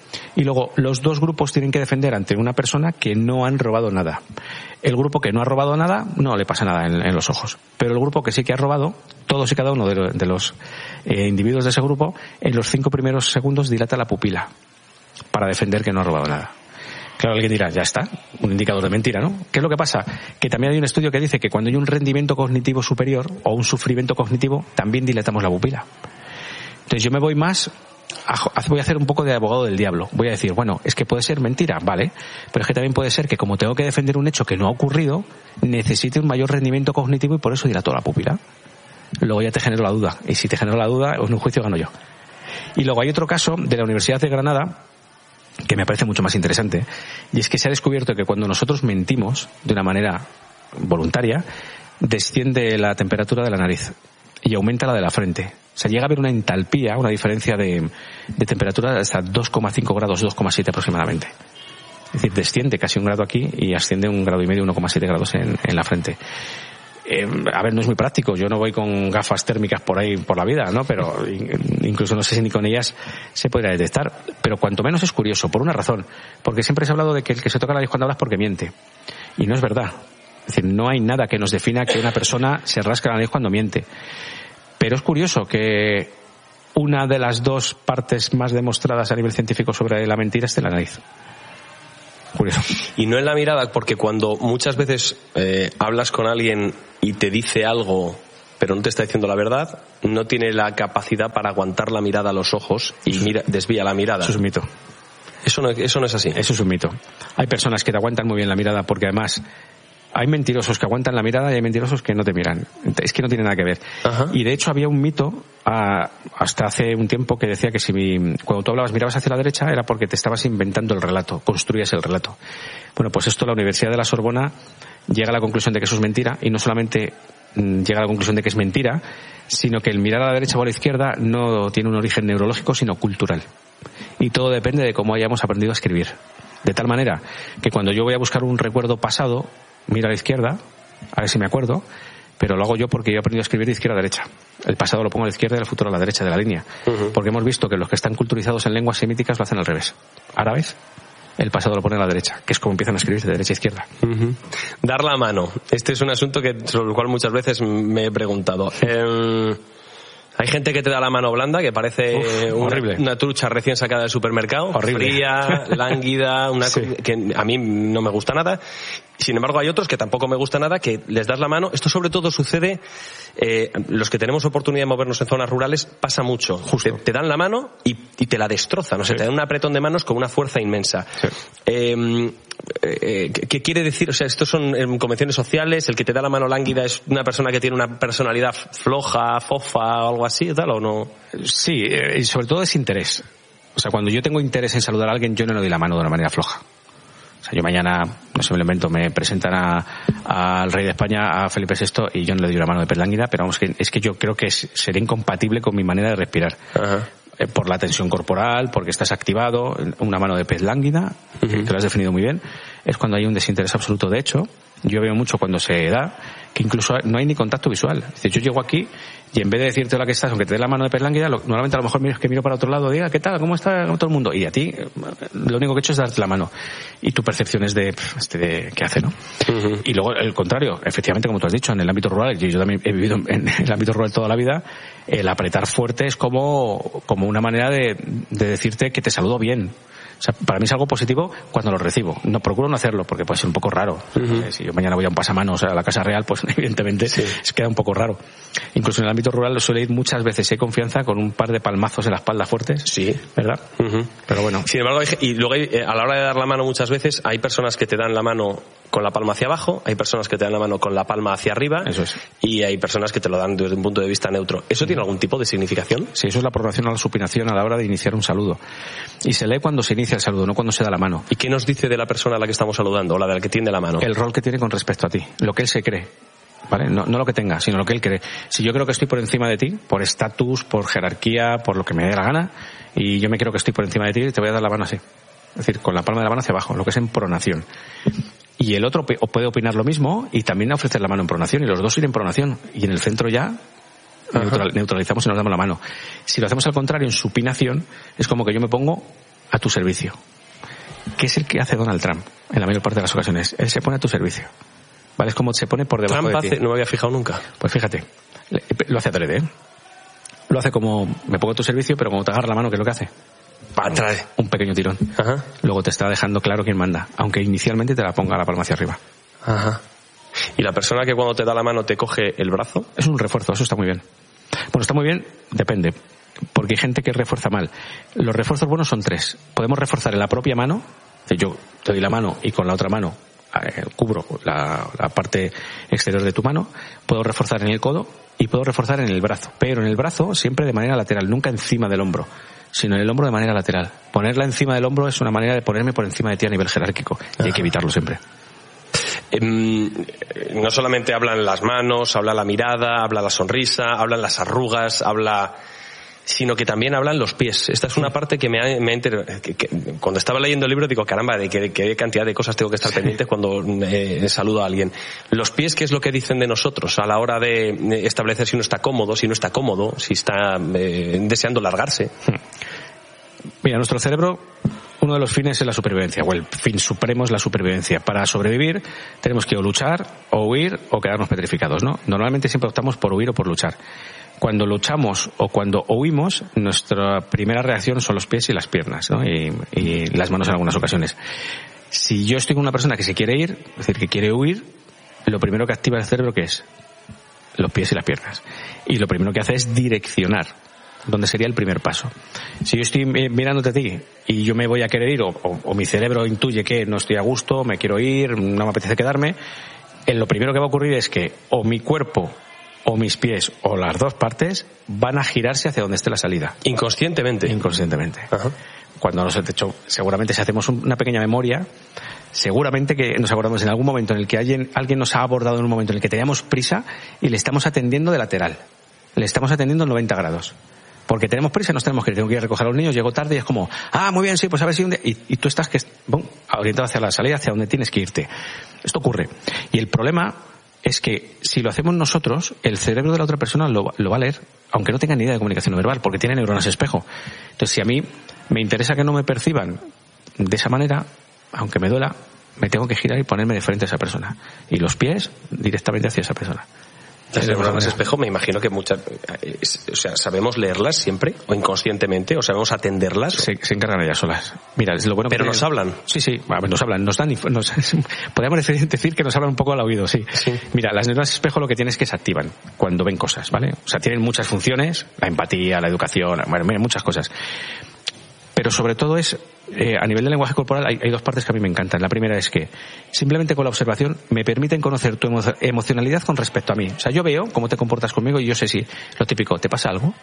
Y luego los 2 grupos tienen que defender ante una persona que no han robado nada. El grupo que no ha robado nada no le pasa nada en los ojos, pero el grupo que sí que ha robado, todos y cada uno de los individuos de ese grupo, en los 5 primeros segundos dilata la pupila para defender que no ha robado nada. Claro, alguien dirá, ya está, un indicador de mentira, ¿no? ¿Qué es lo que pasa? Que también hay un estudio que dice que cuando hay un rendimiento cognitivo superior o un sufrimiento cognitivo, también dilatamos la pupila. Entonces yo me voy más... Voy a hacer un poco de abogado del diablo. Voy a decir, bueno, es que puede ser mentira, vale, pero es que también puede ser que como tengo que defender un hecho que no ha ocurrido, necesite un mayor rendimiento cognitivo y por eso dilato la pupila. Luego ya te genero la duda, y si te genero la duda, en un juicio gano yo. Y luego hay otro caso de la Universidad de Granada que me parece mucho más interesante, y es que se ha descubierto que cuando nosotros mentimos de una manera voluntaria, desciende la temperatura de la nariz y aumenta la de la frente. O sea, llega a haber una entalpía, una diferencia de temperatura hasta 2,5 grados, 2,7 aproximadamente. Es decir, desciende casi 1 grado aquí y asciende 1,5 grados, 1,7 grados en la frente. A ver, no es muy práctico. Yo no voy con gafas térmicas por ahí por la vida, ¿no? Pero incluso no sé si ni con ellas se podría detectar. Pero cuanto menos es curioso, por una razón. Porque siempre se ha hablado de que el que se toca la nariz cuando hablas porque miente. Y no es verdad. Es decir, no hay nada que nos defina que una persona se rasca la nariz cuando miente. Pero es curioso que una de las dos partes más demostradas a nivel científico sobre la mentira esté en la nariz. Curioso. Y no en la mirada, porque cuando muchas veces hablas con alguien y te dice algo pero no te está diciendo la verdad, no tiene la capacidad para aguantar la mirada a los ojos y desvía la mirada. Eso es un mito. Eso no es así. Eso es un mito. Hay personas que te aguantan muy bien la mirada porque además hay mentirosos que aguantan la mirada y hay mentirosos que no te miran. Es que no tiene nada que ver. Ajá. Y de hecho había un mito hasta hace un tiempo que decía que cuando tú hablabas mirabas hacia la derecha era porque te estabas inventando el relato, construías el relato. Bueno, pues esto la Universidad de la Sorbona llega a la conclusión de que eso es mentira, y no solamente llega a la conclusión de que es mentira, sino que el mirar a la derecha o a la izquierda no tiene un origen neurológico sino cultural. Y todo depende de cómo hayamos aprendido a escribir. De tal manera que cuando yo voy a buscar un recuerdo pasado, miro a la izquierda, a ver si me acuerdo, pero lo hago yo porque yo he aprendido a escribir de izquierda a derecha. El pasado lo pongo a la izquierda y el futuro a la derecha de la línea. Uh-huh. Porque hemos visto que los que están culturizados en lenguas semíticas lo hacen al revés. Árabes, el pasado lo ponen a la derecha, que es como empiezan a escribir de derecha a izquierda. Uh-huh. Dar la mano. Este es un asunto sobre el cual muchas veces me he preguntado. Hay gente que te da la mano blanda, que parece una trucha recién sacada del supermercado. Horrible. Fría, lánguida, sí. Que a mí no me gusta nada. Sin embargo, hay otros que tampoco me gusta nada, que les das la mano. Esto sobre todo sucede, los que tenemos oportunidad de movernos en zonas rurales, pasa mucho. Justo. Te dan la mano y te la destrozan. O sea, te dan un apretón de manos con una fuerza inmensa. Sí. ¿Qué quiere decir? O sea, estos son convenciones sociales. El que te da la mano lánguida es una persona que tiene una personalidad floja, fofa o algo así, tal, ¿o no? Sí, y sobre todo es interés. O sea, cuando yo tengo interés en saludar a alguien, yo no le doy la mano de una manera floja. O sea, yo mañana, no sé, me lo invento, me presentan al rey de España, a Felipe VI, y yo no le doy la mano de pez lánguida, pero vamos, es que yo creo que sería incompatible con mi manera de respirar. Ajá. Por la tensión corporal, porque estás activado. Una mano de pez lánguida, uh-huh, que lo has definido muy bien, es cuando hay un desinterés absoluto. De hecho, yo veo mucho cuando se da que incluso no hay ni contacto visual. Es decir, yo llego aquí y en vez de decirte hola que estás, aunque te dé la mano de pez lánguida, normalmente a lo mejor miro para otro lado, diga, ¿qué tal? ¿Cómo está todo el mundo? Y a ti, lo único que he hecho es darte la mano. Y tu percepción es de ¿qué hace, no? Uh-huh. Y luego, el contrario, efectivamente, como tú has dicho, en el ámbito rural, yo también he vivido en el ámbito rural toda la vida, el apretar fuerte es como una manera de decirte que te saludo bien. O sea, para mí es algo positivo cuando lo recibo. No procuro no hacerlo porque puede ser un poco raro. Uh-huh. Si yo mañana voy a un pasamanos a la Casa Real, pues evidentemente sí, queda un poco raro. Incluso en el ámbito rural suele ir muchas veces, hay confianza, con un par de palmazos en la espalda fuertes. Sí. ¿Verdad? Uh-huh. Pero bueno. Sin embargo, y luego a la hora de dar la mano muchas veces hay personas que te dan la mano con la palma hacia abajo, hay personas que te dan la mano con la palma hacia arriba. Eso es. Y hay personas que te lo dan desde un punto de vista neutro. ¿Eso tiene algún tipo de significación? Sí, eso es la programación a la supinación a la hora de iniciar un saludo. Y se lee cuando se inicia el saludo, no cuando se da la mano. ¿Y qué nos dice de la persona a la que estamos saludando o la de la que tiende la mano? El rol que tiene con respecto a ti, lo que él se cree. ¿Vale? No lo que tenga, sino lo que él cree. Si yo creo que estoy por encima de ti, por estatus, por jerarquía, por lo que me dé la gana, y yo me creo que estoy por encima de ti, te voy a dar la mano así. Es decir, con la palma de la mano hacia abajo, lo que es en pronación. Y el otro puede opinar lo mismo y también ofrecer la mano en pronación, y los dos ir en pronación. Y en el centro ya neutralizamos y nos damos la mano. Si lo hacemos al contrario, en supinación, es como que yo me pongo a tu servicio. ¿Qué es el que hace Donald Trump en la mayor parte de las ocasiones? Él se pone a tu servicio. ¿Vale? Es como se pone por debajo Trump de ti. No me había fijado nunca. Pues fíjate, lo hace adrede, ¿eh? Lo hace como, me pongo a tu servicio, pero como te agarra la mano, ¿qué es lo que hace? Trae un pequeño tirón. Ajá. Luego te está dejando claro quién manda, aunque inicialmente te la ponga la palma hacia arriba. Ajá. ¿Y la persona que cuando te da la mano te coge el brazo? Es un refuerzo, eso está muy bien. Bueno, está muy bien, depende, porque hay gente que refuerza mal. Los refuerzos buenos son 3. Podemos reforzar en la propia mano, yo te doy la mano y con la otra mano cubro la parte exterior de tu mano. Puedo reforzar en el codo y puedo reforzar en el brazo, pero en el brazo siempre de manera lateral, nunca encima del hombro, sino en el hombro de manera lateral. Ponerla encima del hombro es una manera de ponerme por encima de ti a nivel jerárquico, y hay que evitarlo siempre. No solamente hablan las manos, habla la mirada, habla la sonrisa, hablan las arrugas, habla sino que también hablan los pies. Esta es una parte que cuando estaba leyendo el libro digo, caramba, de qué cantidad de cosas tengo que estar pendientes cuando saludo a alguien. Los pies, ¿qué es lo que dicen de nosotros a la hora de establecer si uno está cómodo, si no está cómodo, si está deseando largarse? Mira, nuestro cerebro, uno de los fines es la supervivencia, o el fin supremo es la supervivencia. Para sobrevivir tenemos que o luchar, o huir, o quedarnos petrificados, ¿no? Normalmente siempre optamos por huir o por luchar. Cuando luchamos o cuando huimos, nuestra primera reacción son los pies y las piernas, ¿no? Y las manos en algunas ocasiones. Si yo estoy con una persona que se quiere ir, es decir, que quiere huir, lo primero que activa el cerebro, ¿qué es? Los pies y las piernas. Y lo primero que hace es direccionar, donde sería el primer paso. Si yo estoy mirándote a ti y yo me voy a querer ir, o mi cerebro intuye que no estoy a gusto, me quiero ir, no me apetece quedarme, lo primero que va a ocurrir es que o mi cuerpo o mis pies o las dos partes van a girarse hacia donde esté la salida. Inconscientemente. Ajá. Cuando de hecho, seguramente si hacemos una pequeña memoria, seguramente que nos acordamos en algún momento en el que alguien nos ha abordado en un momento en el que teníamos prisa y le estamos atendiendo de lateral. Le estamos atendiendo en 90 grados. Porque tenemos prisa, nos tenemos que ir. Tengo que ir a recoger a los niños, llego tarde y es como, muy bien, sí, pues a ver si y tú estás orientado hacia la salida, hacia donde tienes que irte. Esto ocurre. Y el problema es que si lo hacemos nosotros, el cerebro de la otra persona lo va a leer, aunque no tenga ni idea de comunicación no verbal, porque tiene neuronas espejo. Entonces, si a mí me interesa que no me perciban de esa manera, aunque me duela, me tengo que girar y ponerme de frente a esa persona. Y los pies directamente hacia esa persona. Las neuronas espejo, me imagino que ¿sabemos leerlas siempre? ¿O inconscientemente? ¿O sabemos atenderlas? Se encargan ellas solas. Mira, es lo bueno. Pero nos hablan. Sí, nos hablan. Podríamos decir que nos hablan un poco al oído, sí. Mira, las neuronas espejo lo que tienen es que se activan cuando ven cosas, ¿vale? O sea, tienen muchas funciones, la empatía, la educación, muchas cosas. Pero sobre todo a nivel de lenguaje corporal hay dos partes que a mí me encantan. La primera es que simplemente con la observación me permiten conocer tu emocionalidad con respecto a mí. O sea, yo veo cómo te comportas conmigo y yo sé si lo típico, ¿te pasa algo?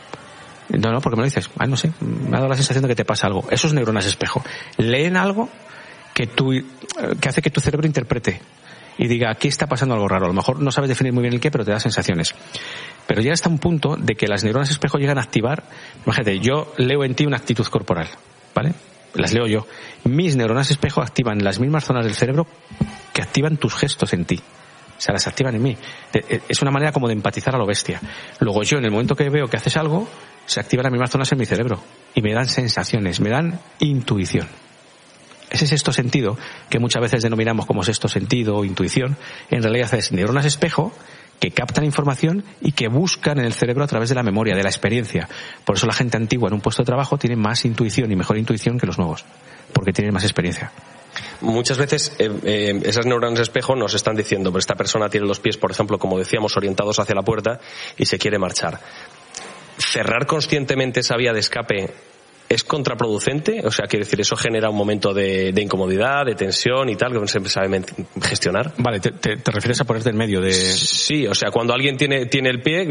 No, porque me lo dices. No sé, me ha dado la sensación de que te pasa algo. Esos neuronas espejo leen algo que hace que tu cerebro interprete y diga, aquí está pasando algo raro. A lo mejor no sabes definir muy bien el qué, pero te da sensaciones. Pero llega hasta un punto de que las neuronas espejo llegan a activar. Imagínate, yo leo en ti una actitud corporal, ¿vale? Las leo yo. Mis neuronas espejo activan las mismas zonas del cerebro que activan tus gestos en ti. O sea, las activan en mí. Es una manera como de empatizar a lo bestia. Luego yo, en el momento que veo que haces algo, se activan las mismas zonas en mi cerebro. Y me dan sensaciones, me dan intuición. Ese sexto sentido, que muchas veces denominamos como sexto sentido o intuición, en realidad es neuronas espejo que captan información y que buscan en el cerebro a través de la memoria, de la experiencia. Por eso la gente antigua en un puesto de trabajo tiene más intuición y mejor intuición que los nuevos, porque tienen más experiencia. Muchas veces esas neuronas espejo nos están diciendo, pero esta persona tiene los pies, por ejemplo, como decíamos, orientados hacia la puerta y se quiere marchar. Cerrar conscientemente esa vía de escape ¿es contraproducente? O sea, quiere decir, eso genera un momento de incomodidad, de tensión y tal, que no siempre sabe gestionar. Vale, ¿te refieres a ponerte en medio de...? Sí, o sea, cuando alguien tiene el pie,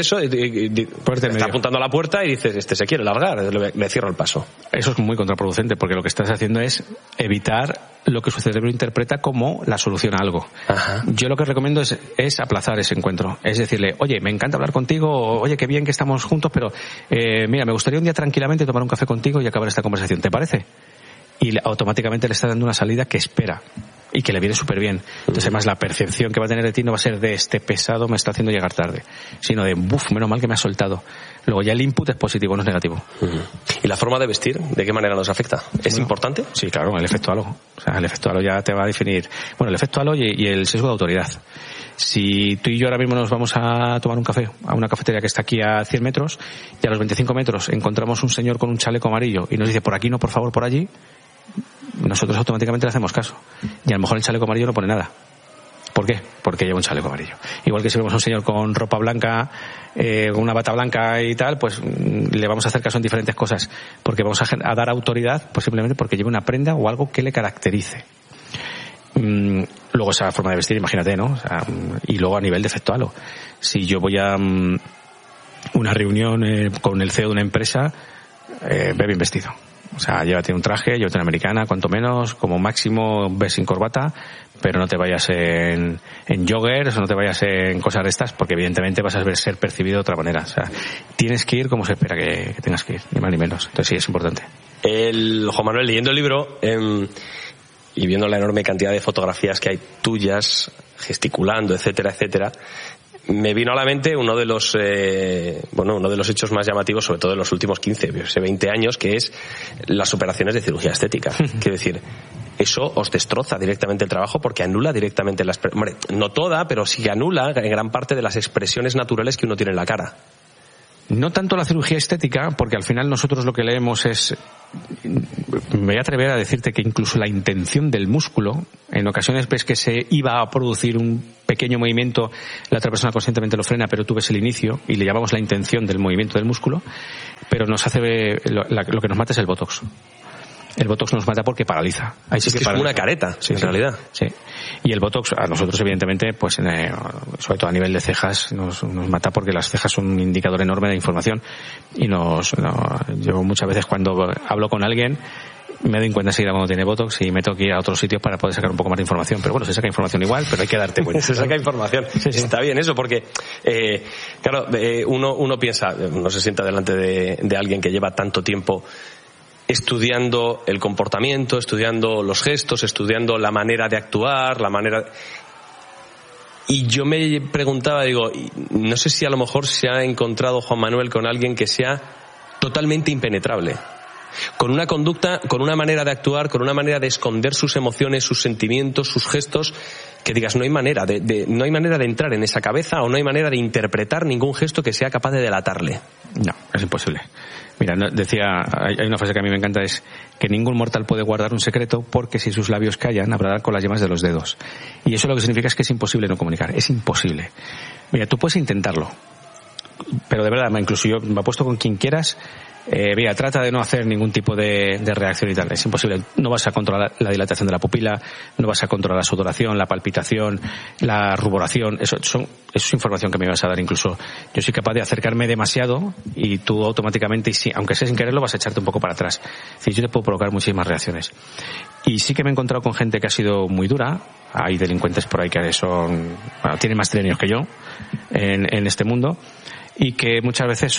está apuntando a la puerta y dices, se quiere largar, le cierro el paso. Eso es muy contraproducente, porque lo que estás haciendo es evitar lo que su cerebro interpreta como la solución a algo. Ajá. Yo lo que recomiendo es aplazar ese encuentro. Es decirle, oye, me encanta hablar contigo, oye, qué bien que estamos juntos, pero mira, me gustaría un día tranquilamente tomar un café contigo y acabar esta conversación, ¿te parece? Y automáticamente le está dando una salida que espera y que le viene súper bien. Entonces, además, la percepción que va a tener de ti no va a ser de este pesado me está haciendo llegar tarde, sino de, menos mal que me ha soltado. Luego ya el input es positivo, no es negativo. ¿Y la forma de vestir, de qué manera nos afecta? ¿Es importante? Sí, claro, el efecto halo. O sea, el efecto halo ya te va a definir, el efecto halo y el sesgo de autoridad. Si tú y yo ahora mismo nos vamos a tomar un café a una cafetería que está aquí a 100 metros y a los 25 metros encontramos un señor con un chaleco amarillo y nos dice, por aquí no, por favor, por allí, nosotros automáticamente le hacemos caso. Y a lo mejor el chaleco amarillo no pone nada. ¿Por qué? Porque lleva un chaleco amarillo. Igual que si vemos a un señor con ropa blanca, con una bata blanca y tal, pues le vamos a hacer caso en diferentes cosas. Porque vamos a dar autoridad, pues simplemente porque lleve una prenda o algo que le caracterice. Luego esa forma de vestir, imagínate, ¿no? O sea, y luego a nivel de efecto halo. Si yo voy a una reunión con el CEO de una empresa, ve bien vestido. O sea, llévate un traje, llévate una americana, cuanto menos, como máximo ves sin corbata, pero no te vayas en joggers o no te vayas en cosas de estas, porque evidentemente vas a ser percibido de otra manera. O sea, tienes que ir como se espera que tengas que ir, ni más ni menos. Entonces sí, es importante. Juan Manuel, leyendo el libro y viendo la enorme cantidad de fotografías que hay tuyas, gesticulando, etcétera, etcétera, me vino a la mente uno de los hechos más llamativos, sobre todo en los últimos 15, 20 años, que es las operaciones de cirugía estética. Quiero decir, eso os destroza directamente el trabajo porque anula directamente no toda, pero sí anula en gran parte de las expresiones naturales que uno tiene en la cara. No tanto la cirugía estética, porque al final nosotros lo que leemos es, me voy a atrever a decirte que incluso la intención del músculo, en ocasiones ves que se iba a producir un pequeño movimiento, la otra persona conscientemente lo frena, pero tú ves el inicio y le llamamos la intención del movimiento del músculo, pero nos hace lo que nos mata es el botox. El botox nos mata porque paraliza. Ahí sí es que es como una careta, sí, en realidad. Sí. Y el botox, a nosotros evidentemente, pues sobre todo a nivel de cejas, nos mata porque las cejas son un indicador enorme de información. Y yo muchas veces cuando hablo con alguien, me doy cuenta enseguida cuando tiene botox y me tengo que ir a otro sitio para poder sacar un poco más de información. Pero bueno, se saca información igual, pero hay que darte cuenta. Se saca información. Sí. Está bien eso, porque claro, uno piensa, no se sienta delante de alguien que lleva tanto tiempo estudiando el comportamiento, estudiando los gestos, estudiando la manera de actuar, y yo me preguntaba, digo, no sé si a lo mejor se ha encontrado Juan Manuel con alguien que sea totalmente impenetrable, con una conducta, con una manera de actuar, con una manera de esconder sus emociones, sus sentimientos, sus gestos, que digas, no hay manera de entrar en esa cabeza, o no hay manera de interpretar ningún gesto que sea capaz de delatarle. No, es imposible. Mira, hay una frase que a mí me encanta, es que ningún mortal puede guardar un secreto porque si sus labios callan, hablarán con las yemas de los dedos. Y eso lo que significa es que es imposible no comunicar, es imposible. Mira, tú puedes intentarlo, pero de verdad, incluso yo me apuesto con quien quieras, mira, trata de no hacer ningún tipo de reacción y tal, es imposible. No vas a controlar la dilatación de la pupila, no vas a controlar la sudoración, la palpitación, la ruboración, eso es información que me vas a dar. Incluso yo soy capaz de acercarme demasiado y tú automáticamente, aunque sea sin quererlo, vas a echarte un poco para atrás. Es decir, yo te puedo provocar muchísimas reacciones. Y sí que me he encontrado con gente que ha sido muy dura. Hay delincuentes por ahí que tienen más años que yo en este mundo, y que muchas veces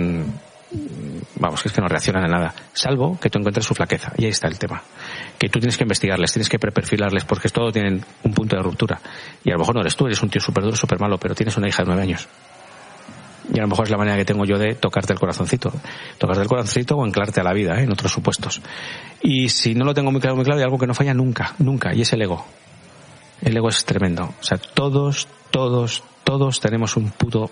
es que no reaccionan a nada, salvo que tú encuentres su flaqueza, y ahí está el tema, que tú tienes que investigarles, tienes que perfilarles, porque todos tienen un punto de ruptura, y a lo mejor no eres tú, eres un tío súper duro, súper malo, pero tienes una hija de 9 años, y a lo mejor es la manera que tengo yo de tocarte el corazoncito o anclarte a la vida, en otros supuestos. Y si no lo tengo muy claro, hay algo que no falla nunca, y es el ego. El ego es tremendo. O sea, todos tenemos un punto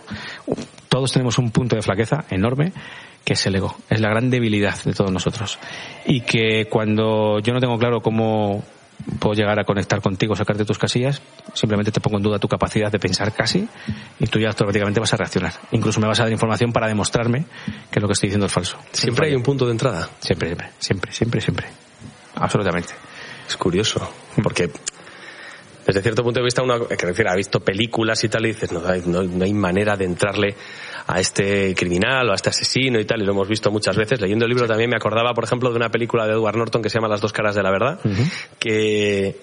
de flaqueza enorme, que es el ego. Es la gran debilidad de todos nosotros. Y que cuando yo no tengo claro cómo puedo llegar a conectar contigo, sacarte tus casillas, simplemente te pongo en duda tu capacidad de pensar casi, y tú ya automáticamente vas a reaccionar. Incluso me vas a dar información para demostrarme que lo que estoy diciendo es falso. Siempre hay un punto de entrada. Siempre. Absolutamente. Es curioso, porque desde cierto punto de vista uno ha visto películas y tal y dices, no hay manera de entrarle a este criminal o a este asesino y tal, y lo hemos visto muchas veces. Leyendo el libro también me acordaba, por ejemplo, de una película de Edward Norton que se llama Las dos caras de la verdad, que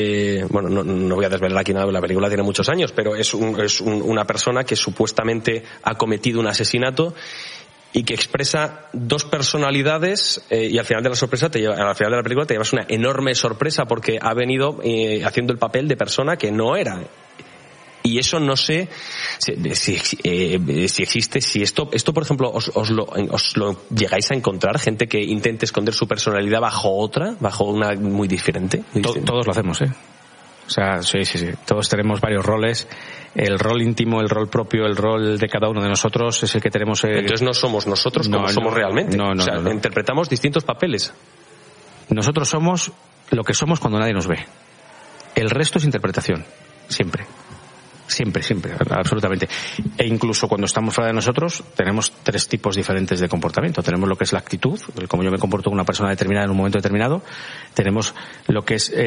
no voy a desvelar aquí nada, la película tiene muchos años, pero es una persona que supuestamente ha cometido un asesinato y que expresa dos personalidades, y al final de la película te llevas una enorme sorpresa porque ha venido haciendo el papel de persona que no era. Y eso no sé si existe, si esto por ejemplo os lo llegáis a encontrar, gente que intente esconder su personalidad bajo una muy diferente. Todos lo hacemos, O sea, sí. Todos tenemos varios roles. El rol íntimo, el rol propio, el rol de cada uno de nosotros es el que tenemos. Entonces no somos nosotros como somos realmente. No. Interpretamos distintos papeles. Nosotros somos lo que somos cuando nadie nos ve. El resto es interpretación. Siempre, absolutamente. E incluso cuando estamos fuera de nosotros, tenemos 3 tipos diferentes de comportamiento. Tenemos lo que es la actitud, el cómo yo me comporto con una persona determinada en un momento determinado. Tenemos lo que es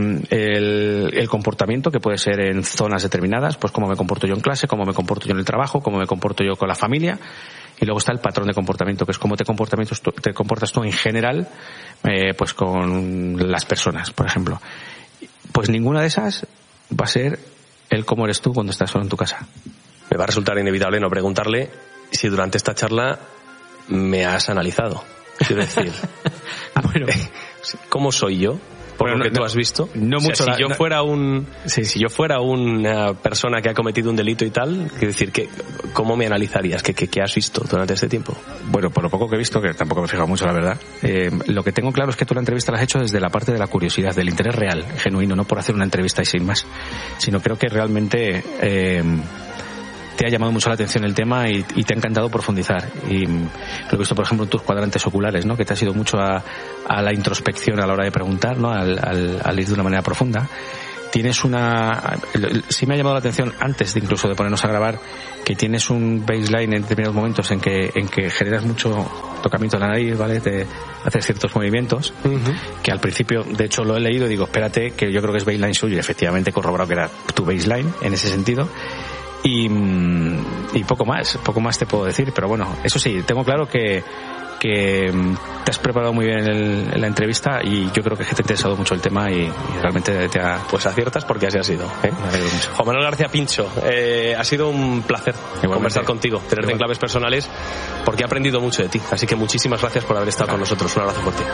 el comportamiento, que puede ser en zonas determinadas, pues cómo me comporto yo en clase, cómo me comporto yo en el trabajo, cómo me comporto yo con la familia. y luego está el patrón de comportamiento, que es cómo te comportas tú en general, pues con las personas, por ejemplo. Pues ninguna de esas va a ser el cómo eres tú cuando estás solo en tu casa. Me va a resultar inevitable no preguntarle si durante esta charla me has analizado. Quiero decir, bueno, ¿cómo soy yo? Por lo que tú has visto. No mucho. Si yo fuera una persona que ha cometido un delito y tal, quiero decir, ¿cómo me analizarías? ¿Qué has visto durante este tiempo? Bueno, por lo poco que he visto, que tampoco me he fijado mucho, la verdad, lo que tengo claro es que tú la entrevista la has hecho desde la parte de la curiosidad, del interés real, genuino, no por hacer una entrevista y sin más, sino creo que realmente te ha llamado mucho la atención el tema y te ha encantado profundizar. Y lo he visto, por ejemplo, en tus cuadrantes oculares, ¿no? Que te has ido mucho a la introspección a la hora de preguntar, ¿no? Al ir de una manera profunda. Tienes sí me ha llamado la atención, antes de incluso de ponernos a grabar, que tienes un baseline en determinados momentos en que generas mucho tocamiento de la nariz, ¿vale? Te haces ciertos movimientos, que al principio, de hecho, lo he leído y digo, espérate, que yo creo que es baseline suyo, y efectivamente he corroborado que era tu baseline en ese sentido. Y poco más te puedo decir, pero bueno, eso sí, tengo claro que te has preparado muy bien en la entrevista y yo creo que te ha interesado mucho el tema y realmente te ha... Pues aciertas porque así ha sido, ¿eh? Me alegro mucho. Juan Manuel García Pincho, ha sido un placer conversar contigo, tenerte en Claves Personales, porque he aprendido mucho de ti, así que muchísimas gracias por haber estado con nosotros. Un abrazo fuerte.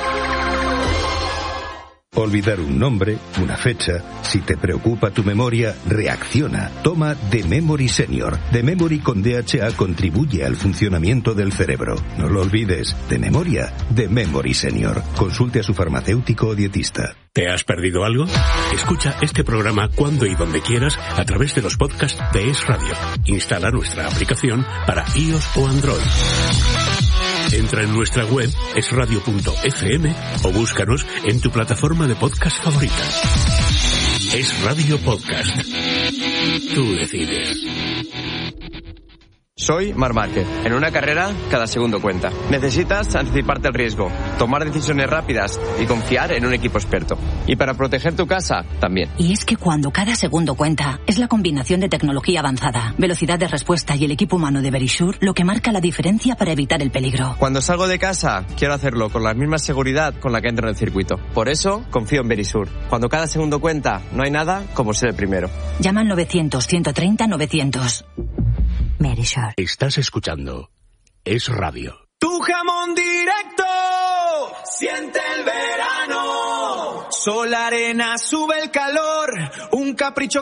Olvidar un nombre, una fecha. Si te preocupa tu memoria, reacciona. Toma The Memory Senior. The Memory con DHA contribuye al funcionamiento del cerebro. No lo olvides. De memoria, The Memory Senior. Consulte a su farmacéutico o dietista. ¿Te has perdido algo? Escucha este programa cuando y donde quieras a través de los podcasts de Es Radio. Instala nuestra aplicación para iOS o Android. Entra en nuestra web esradio.fm o búscanos en tu plataforma de podcast favorita. Es Radio Podcast. Tú decides. Soy Marc Márquez. En una carrera, cada segundo cuenta. Necesitas anticiparte al riesgo, tomar decisiones rápidas y confiar en un equipo experto. Y para proteger tu casa, también. Y es que cuando cada segundo cuenta, es la combinación de tecnología avanzada, velocidad de respuesta y el equipo humano de Verisure lo que marca la diferencia para evitar el peligro. Cuando salgo de casa, quiero hacerlo con la misma seguridad con la que entro en el circuito. Por eso, confío en Verisure. Cuando cada segundo cuenta, no hay nada como ser el primero. Llama al 900-130-900. Verisure. Estás escuchando Es Radio. Tu jamón directo, siente el verano. Sol, arena, sube el calor, un capricho